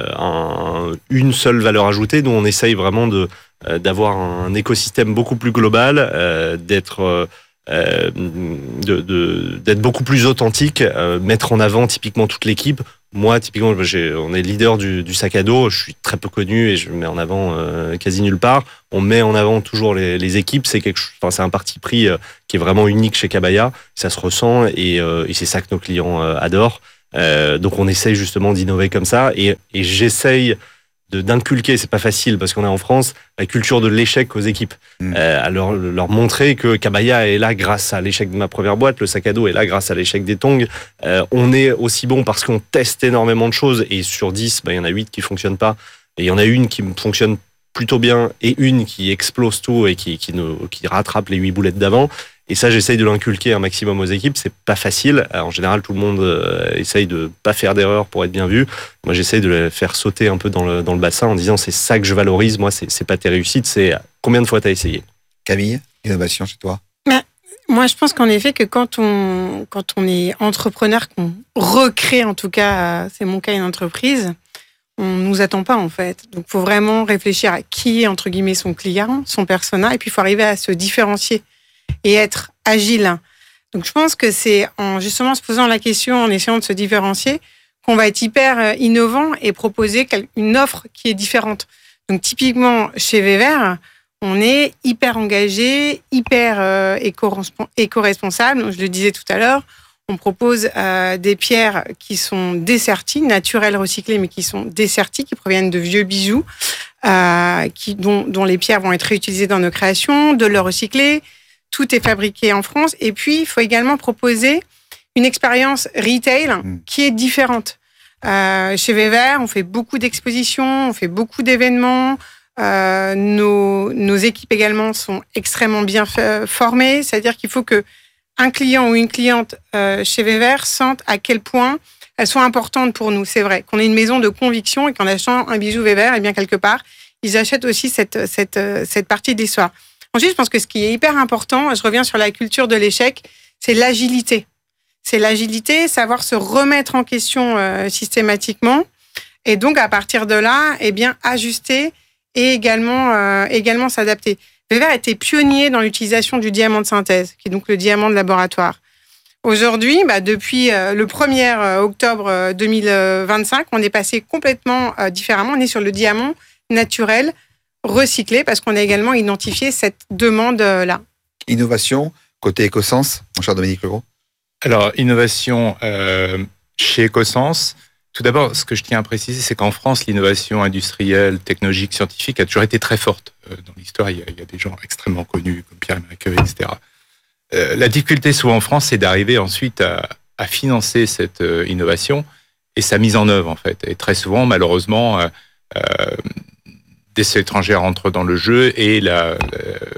un, une seule valeur ajoutée. Nous, on essaye vraiment de, euh, d'avoir un écosystème beaucoup plus global, euh, d'être... Euh, Euh, de, de, d'être beaucoup plus authentique, euh, mettre en avant typiquement toute l'équipe. Moi, typiquement, j'ai, on est leader du, du sac à dos. Je suis très peu connu et je me mets en avant euh, quasi nulle part. On met en avant toujours les, les équipes. C'est quelque chose, enfin, c'est un parti pris euh, qui est vraiment unique chez Kabaya. Ça se ressent et, euh, et c'est ça que nos clients euh, adorent. Euh, donc, on essaye justement d'innover comme ça et, et j'essaye de, d'inculquer, c'est pas facile parce qu'on est en France, la culture de l'échec aux équipes. Mmh. Euh, à leur, leur montrer que Kabaya est là grâce à l'échec de ma première boîte, le sac à dos est là grâce à l'échec des tongs. Euh, on est aussi bon parce qu'on teste énormément de choses et sur dix, bah, il y en a huit qui fonctionnent pas. Et il y en a une qui fonctionne plutôt bien et une qui explose tout et qui, qui, nous, qui rattrape les huit boulettes d'avant. Et ça, j'essaye de l'inculquer un maximum aux équipes. C'est pas facile. Alors, en général, tout le monde euh, essaye de pas faire d'erreurs pour être bien vu. Moi, j'essaye de les faire sauter un peu dans le, dans le bassin en disant c'est ça que je valorise. Moi, c'est, c'est pas tes réussites, c'est combien de fois t'as essayé. Camille, innovation chez toi? Mais, moi, je pense qu'en effet, que quand on, quand on est entrepreneur, qu'on recrée, en tout cas, c'est mon cas, une entreprise, on nous attend pas, en fait. Donc, il faut vraiment réfléchir à qui est, entre guillemets, son client, son persona, et puis il faut arriver à se différencier et être agile. Donc, je pense que c'est en justement se posant la question, en essayant de se différencier, qu'on va être hyper innovant et proposer une offre qui est différente. Donc, typiquement, chez Weber, on est hyper engagé, hyper euh, éco-responsable. Je le disais tout à l'heure, on propose euh, des pierres qui sont desserties, naturelles, recyclées, mais qui sont desserties, qui proviennent de vieux bijoux, euh, qui, dont, dont les pierres vont être réutilisées dans nos créations, de l'or recyclé. Tout est fabriqué en France. Et puis, il faut également proposer une expérience retail qui est différente. Euh, chez Weber, on fait beaucoup d'expositions, on fait beaucoup d'événements. Euh, nos, nos équipes également sont extrêmement bien f- formées. C'est-à-dire qu'il faut que un client ou une cliente euh, chez Weber sente à quel point elles sont importantes pour nous. C'est vrai qu'on est une maison de conviction et qu'en achetant un bijou Weber, eh bien quelque part, ils achètent aussi cette, cette, cette partie de l'histoire. Ensuite, je pense que ce qui est hyper important, je reviens sur la culture de l'échec, c'est l'agilité. C'est l'agilité, savoir se remettre en question euh, systématiquement. Et donc, à partir de là, eh bien, ajuster et également, euh, également s'adapter. Weber était pionnier dans l'utilisation du diamant de synthèse, qui est donc le diamant de laboratoire. Aujourd'hui, bah, depuis euh, le premier octobre deux mille vingt-cinq, on est passé complètement euh, différemment. On est sur le diamant naturel, recyclé, parce qu'on a également identifié cette demande-là. Innovation, côté Ecosens, mon cher Dominique Legros. Alors, innovation euh, chez Ecosens, tout d'abord, ce que je tiens à préciser, c'est qu'en France, l'innovation industrielle, technologique, scientifique a toujours été très forte. Euh, dans l'histoire, il y, a, il y a des gens extrêmement connus, comme Pierre-Emerick Curie, et cetera. Euh, la difficulté, souvent en France, c'est d'arriver ensuite à, à financer cette euh, innovation et sa mise en œuvre, en fait. Et très souvent, malheureusement, euh, euh, des étrangères entrent dans le jeu et la, la,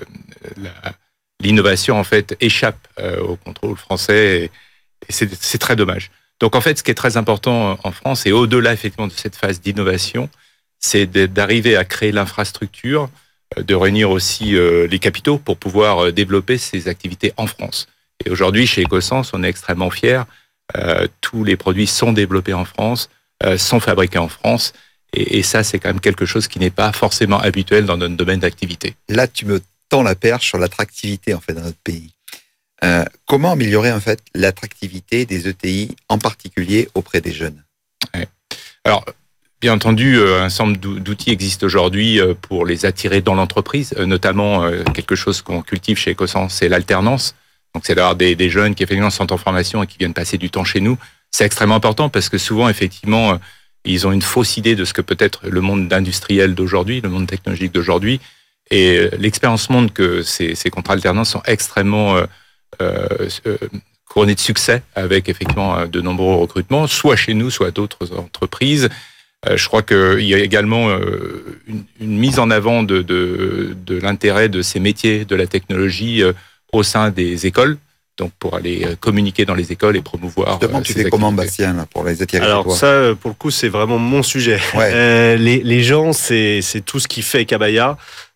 la, l'innovation, en fait, échappe euh, au contrôle français. Et, et c'est, c'est très dommage. Donc, en fait, ce qui est très important en France, et au-delà, effectivement, de cette phase d'innovation, c'est d'arriver à créer l'infrastructure, de réunir aussi euh, les capitaux pour pouvoir développer ces activités en France. Et aujourd'hui, chez Ecosens, on est extrêmement fiers. Euh, tous les produits sont développés en France, euh, sont fabriqués en France. Et, et ça, c'est quand même quelque chose qui n'est pas forcément habituel dans notre domaine d'activité. Là, tu me tends la perche sur l'attractivité, en fait, dans notre pays. Euh, comment améliorer, en fait, l'attractivité des E T I, en particulier auprès des jeunes? Ouais. Alors, bien entendu, un ensemble d'outils existent aujourd'hui pour les attirer dans l'entreprise, notamment quelque chose qu'on cultive chez Ecosens, c'est l'alternance. Donc, c'est d'avoir des, des jeunes qui, effectivement, sont en formation et qui viennent passer du temps chez nous. C'est extrêmement important parce que souvent, effectivement, ils ont une fausse idée de ce que peut être le monde industriel d'aujourd'hui, le monde technologique d'aujourd'hui. Et l'expérience montre que ces, ces contrats alternance sont extrêmement euh, euh, couronnés de succès avec, effectivement, de nombreux recrutements, soit chez nous, soit d'autres entreprises. Euh, je crois qu'il y a également euh, une, une mise en avant de, de, de l'intérêt de ces métiers, de la technologie euh, au sein des écoles, donc pour aller communiquer dans les écoles et promouvoir. Justement, tu fais comment, Bastien, là, pour les attirer? Alors ça, pour le coup, c'est vraiment mon sujet. Ouais. Euh, les, les gens, c'est, c'est tout ce qui fait Kabaya.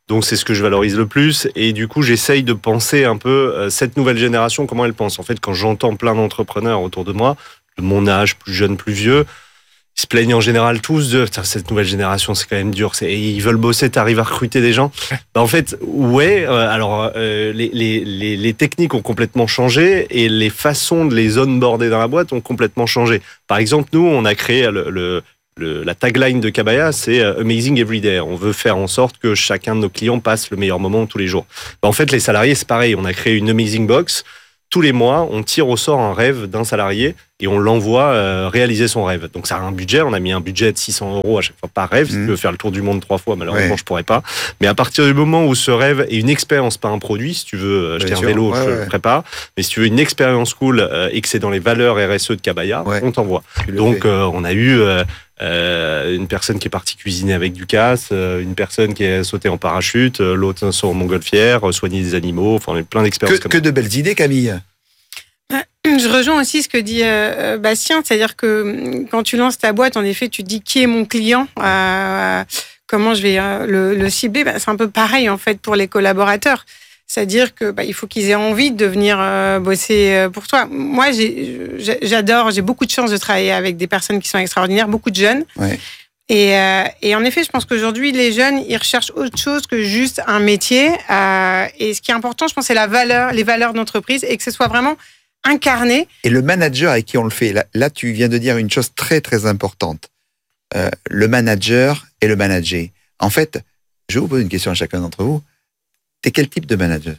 Donc c'est ce que je valorise le plus. Et du coup, j'essaye de penser un peu euh, cette nouvelle génération, comment elle pense. En fait, quand j'entends plein d'entrepreneurs autour de moi, de mon âge, plus jeune, plus vieux, ils se plaignent en général tous de cette nouvelle génération, c'est quand même dur. C'est, ils veulent bosser, t'arrives à recruter des gens. Bah, en fait, ouais. Euh, alors, euh, les, les, les, les techniques ont complètement changé et les façons de les onboarder dans la boîte ont complètement changé. Par exemple, nous, on a créé le, le, le la tagline de Kabaya, c'est Amazing Everyday. On veut faire en sorte que chacun de nos clients passe le meilleur moment tous les jours. Bah, en fait, les salariés, c'est pareil. On a créé une Amazing Box. Tous les mois, on tire au sort un rêve d'un salarié et on l'envoie euh, réaliser son rêve. Donc ça a un budget, on a mis un budget de six cents euros à chaque fois par rêve. Mmh. Si tu veux faire le tour du monde trois fois, malheureusement, ouais. je pourrais pas. Mais à partir du moment où ce rêve est une expérience, pas un produit, si tu veux acheter un vélo, ouais, je ne ouais. le ferai pas. Mais si tu veux une expérience cool euh, et que c'est dans les valeurs R S E de Kabaya, ouais. on t'envoie. Donc euh, on a eu... Euh, Euh, une personne qui est partie cuisiner avec du casse, euh, une personne qui est sautée en parachute, euh, l'autre sur en montgolfière, euh, soigner des animaux, enfin on a plein d'expériences. Que, comme que ça. de belles idées, Camille. Je rejoins aussi ce que dit euh, Bastien, c'est-à-dire que quand tu lances ta boîte, en effet, tu te dis qui est mon client, euh, comment je vais euh, le, le cibler. Bah, c'est un peu pareil en fait pour les collaborateurs. C'est-à-dire que bah, il faut qu'ils aient envie de venir euh, bosser pour toi. Moi, j'ai, j'adore, j'ai beaucoup de chance de travailler avec des personnes qui sont extraordinaires, beaucoup de jeunes. Ouais. Et, euh, et en effet, je pense qu'aujourd'hui, les jeunes, ils recherchent autre chose que juste un métier. Euh, et ce qui est important, je pense, c'est la valeur, les valeurs d'entreprise et que ce soit vraiment incarné. Et le manager avec qui on le fait, là, là tu viens de dire une chose très, très importante. Euh, le manager et le manager. En fait, je vais vous poser une question à chacun d'entre vous. T'es quel type de manager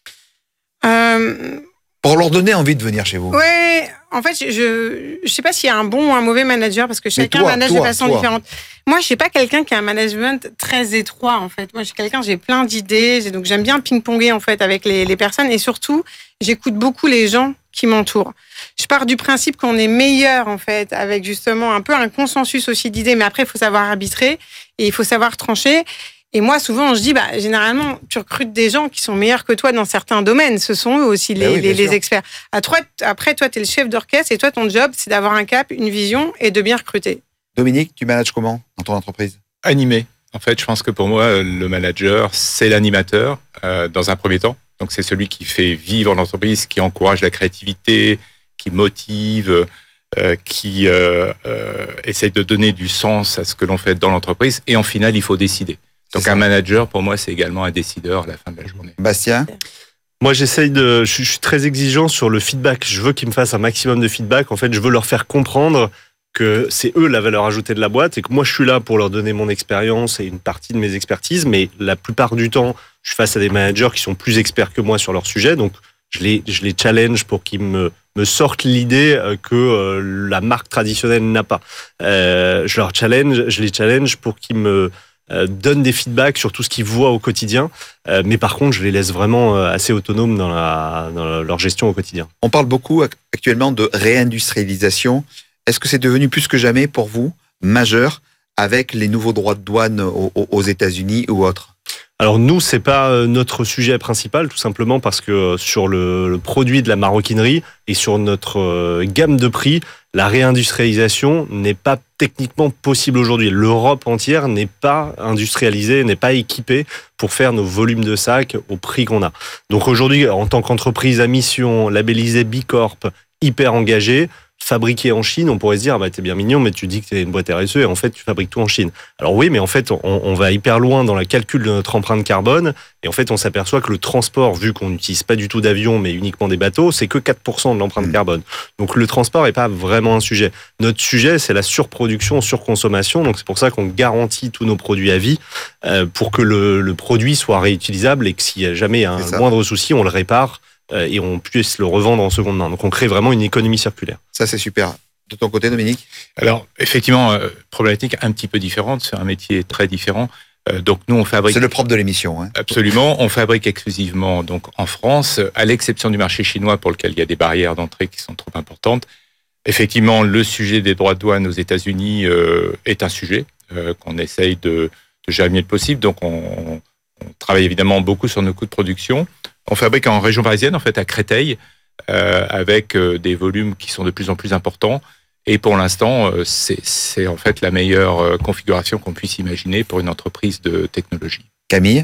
euh, Pour leur donner envie de venir chez vous. Oui, en fait, je ne sais pas s'il y a un bon ou un mauvais manager parce que chacun toi, manage toi, de façon toi. différente. Moi, je ne suis pas quelqu'un qui a un management très étroit, en fait. Moi, je suis quelqu'un, j'ai plein d'idées, j'ai, donc j'aime bien ping-ponger, en fait, avec les, les personnes et surtout, j'écoute beaucoup les gens qui m'entourent. Je pars du principe qu'on est meilleur, en fait, avec justement un peu un consensus aussi d'idées, mais après, il faut savoir arbitrer et il faut savoir trancher. Et moi, souvent, je dis, bah, généralement, tu recrutes des gens qui sont meilleurs que toi dans certains domaines. Ce sont eux aussi les, oui, les, les sûr. experts. À toi, après, toi, tu es le chef d'orchestre et toi, ton job, c'est d'avoir un cap, une vision et de bien recruter. Dominique, tu manages comment dans ton entreprise ? Animé. En fait, je pense que pour moi, le manager, c'est l'animateur euh, dans un premier temps. Donc, c'est celui qui fait vivre l'entreprise, qui encourage la créativité, qui motive, euh, qui euh, euh, essaye de donner du sens à ce que l'on fait dans l'entreprise. Et en final, il faut décider. Donc un manager, pour moi, c'est également un décideur à la fin de la journée. Bastien ? Moi, j'essaye de, je suis très exigeant sur le feedback. Je veux qu'ils me fassent un maximum de feedback. En fait, je veux leur faire comprendre que c'est eux la valeur ajoutée de la boîte et que moi, je suis là pour leur donner mon expérience et une partie de mes expertises. Mais la plupart du temps, je suis face à des managers qui sont plus experts que moi sur leur sujet. Donc, je les, je les challenge pour qu'ils me, me sortent l'idée que euh, la marque traditionnelle n'a pas. Euh, je leur challenge, je les challenge pour qu'ils me Euh, donnent des feedbacks sur tout ce qu'ils voient au quotidien, euh, mais par contre, je les laisse vraiment euh, assez autonomes dans, la, dans leur gestion au quotidien. On parle beaucoup actuellement de réindustrialisation. Est-ce que c'est devenu plus que jamais pour vous majeur avec les nouveaux droits de douane aux, aux États-Unis ou autres ? Alors nous, c'est pas notre sujet principal, tout simplement parce que sur le, le produit de la maroquinerie et sur notre euh, gamme de prix, la réindustrialisation n'est pas techniquement possible aujourd'hui. L'Europe entière n'est pas industrialisée, n'est pas équipée pour faire nos volumes de sacs au prix qu'on a. Donc aujourd'hui, en tant qu'entreprise à mission, labellisée B Corp, hyper engagée, fabriqué en Chine, on pourrait se dire, ah bah, t'es bien mignon, mais tu dis que t'es une boîte R S E et en fait, tu fabriques tout en Chine. Alors oui, mais en fait, on, on va hyper loin dans le calcul de notre empreinte carbone et en fait, on s'aperçoit que le transport, vu qu'on n'utilise pas du tout d'avions, mais uniquement des bateaux, c'est que quatre pour cent de l'empreinte mmh. carbone. Donc le transport n'est pas vraiment un sujet. Notre sujet, c'est la surproduction, surconsommation. Donc c'est pour ça qu'on garantit tous nos produits à vie euh, pour que le, le produit soit réutilisable et que s'il y a jamais un moindre souci, on le répare et on puisse le revendre en seconde main. Donc on crée vraiment une économie circulaire. Ça, c'est super. De ton côté, Dominique ? Alors, effectivement, euh, problématique un petit peu différente. C'est un métier très différent. Euh, donc nous, on fabrique... C'est le propre de l'émission. Hein. Absolument. On fabrique exclusivement donc, en France, à l'exception du marché chinois pour lequel il y a des barrières d'entrée qui sont trop importantes. Effectivement, le sujet des droits de douane aux États-Unis euh, est un sujet euh, qu'on essaye de, de gérer le mieux possible. Donc on, on travaille évidemment beaucoup sur nos coûts de production. On fabrique en région parisienne, en fait, à Créteil, euh, avec euh, des volumes qui sont de plus en plus importants. Et pour l'instant, euh, c'est, c'est en fait la meilleure euh, configuration qu'on puisse imaginer pour une entreprise de technologie. Camille ?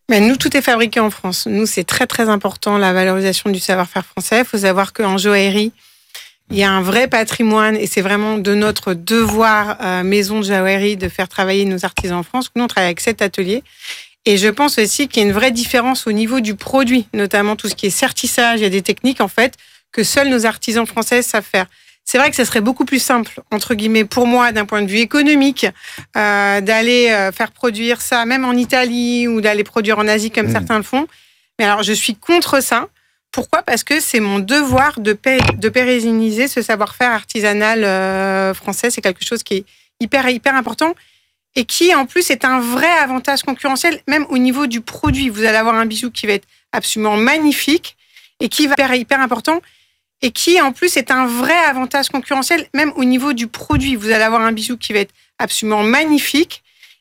Mais nous, tout est fabriqué en France. Nous, c'est très, très important, la valorisation du savoir-faire français. Il faut savoir qu'en joaillerie, il y a un vrai patrimoine et c'est vraiment de notre devoir euh, maison de joaillerie de faire travailler nos artisans en France. Nous, on travaille avec sept ateliers. Et je pense aussi qu'il y a une vraie différence au niveau du produit, notamment tout ce qui est sertissage. Il y a des techniques, en fait, que seuls nos artisans français savent faire. C'est vrai que ça serait beaucoup plus simple, entre guillemets, pour moi, d'un point de vue économique, euh, d'aller euh, faire produire ça, même en Italie, ou d'aller produire en Asie comme mmh. certains le font. Mais alors, je suis contre ça. Pourquoi ? Parce que c'est mon devoir de, pé- de pérenniser ce savoir-faire artisanal euh, français. C'est quelque chose qui est hyper, hyper important et qui, en plus, est un vrai avantage concurrentiel, même au niveau du produit. Vous allez avoir un bijou qui va être absolument magnifique et qui va être hyper, hyper important et qui, en plus, est un vrai avantage concurrentiel, même au niveau du produit. Vous allez avoir un bijou qui va être absolument magnifique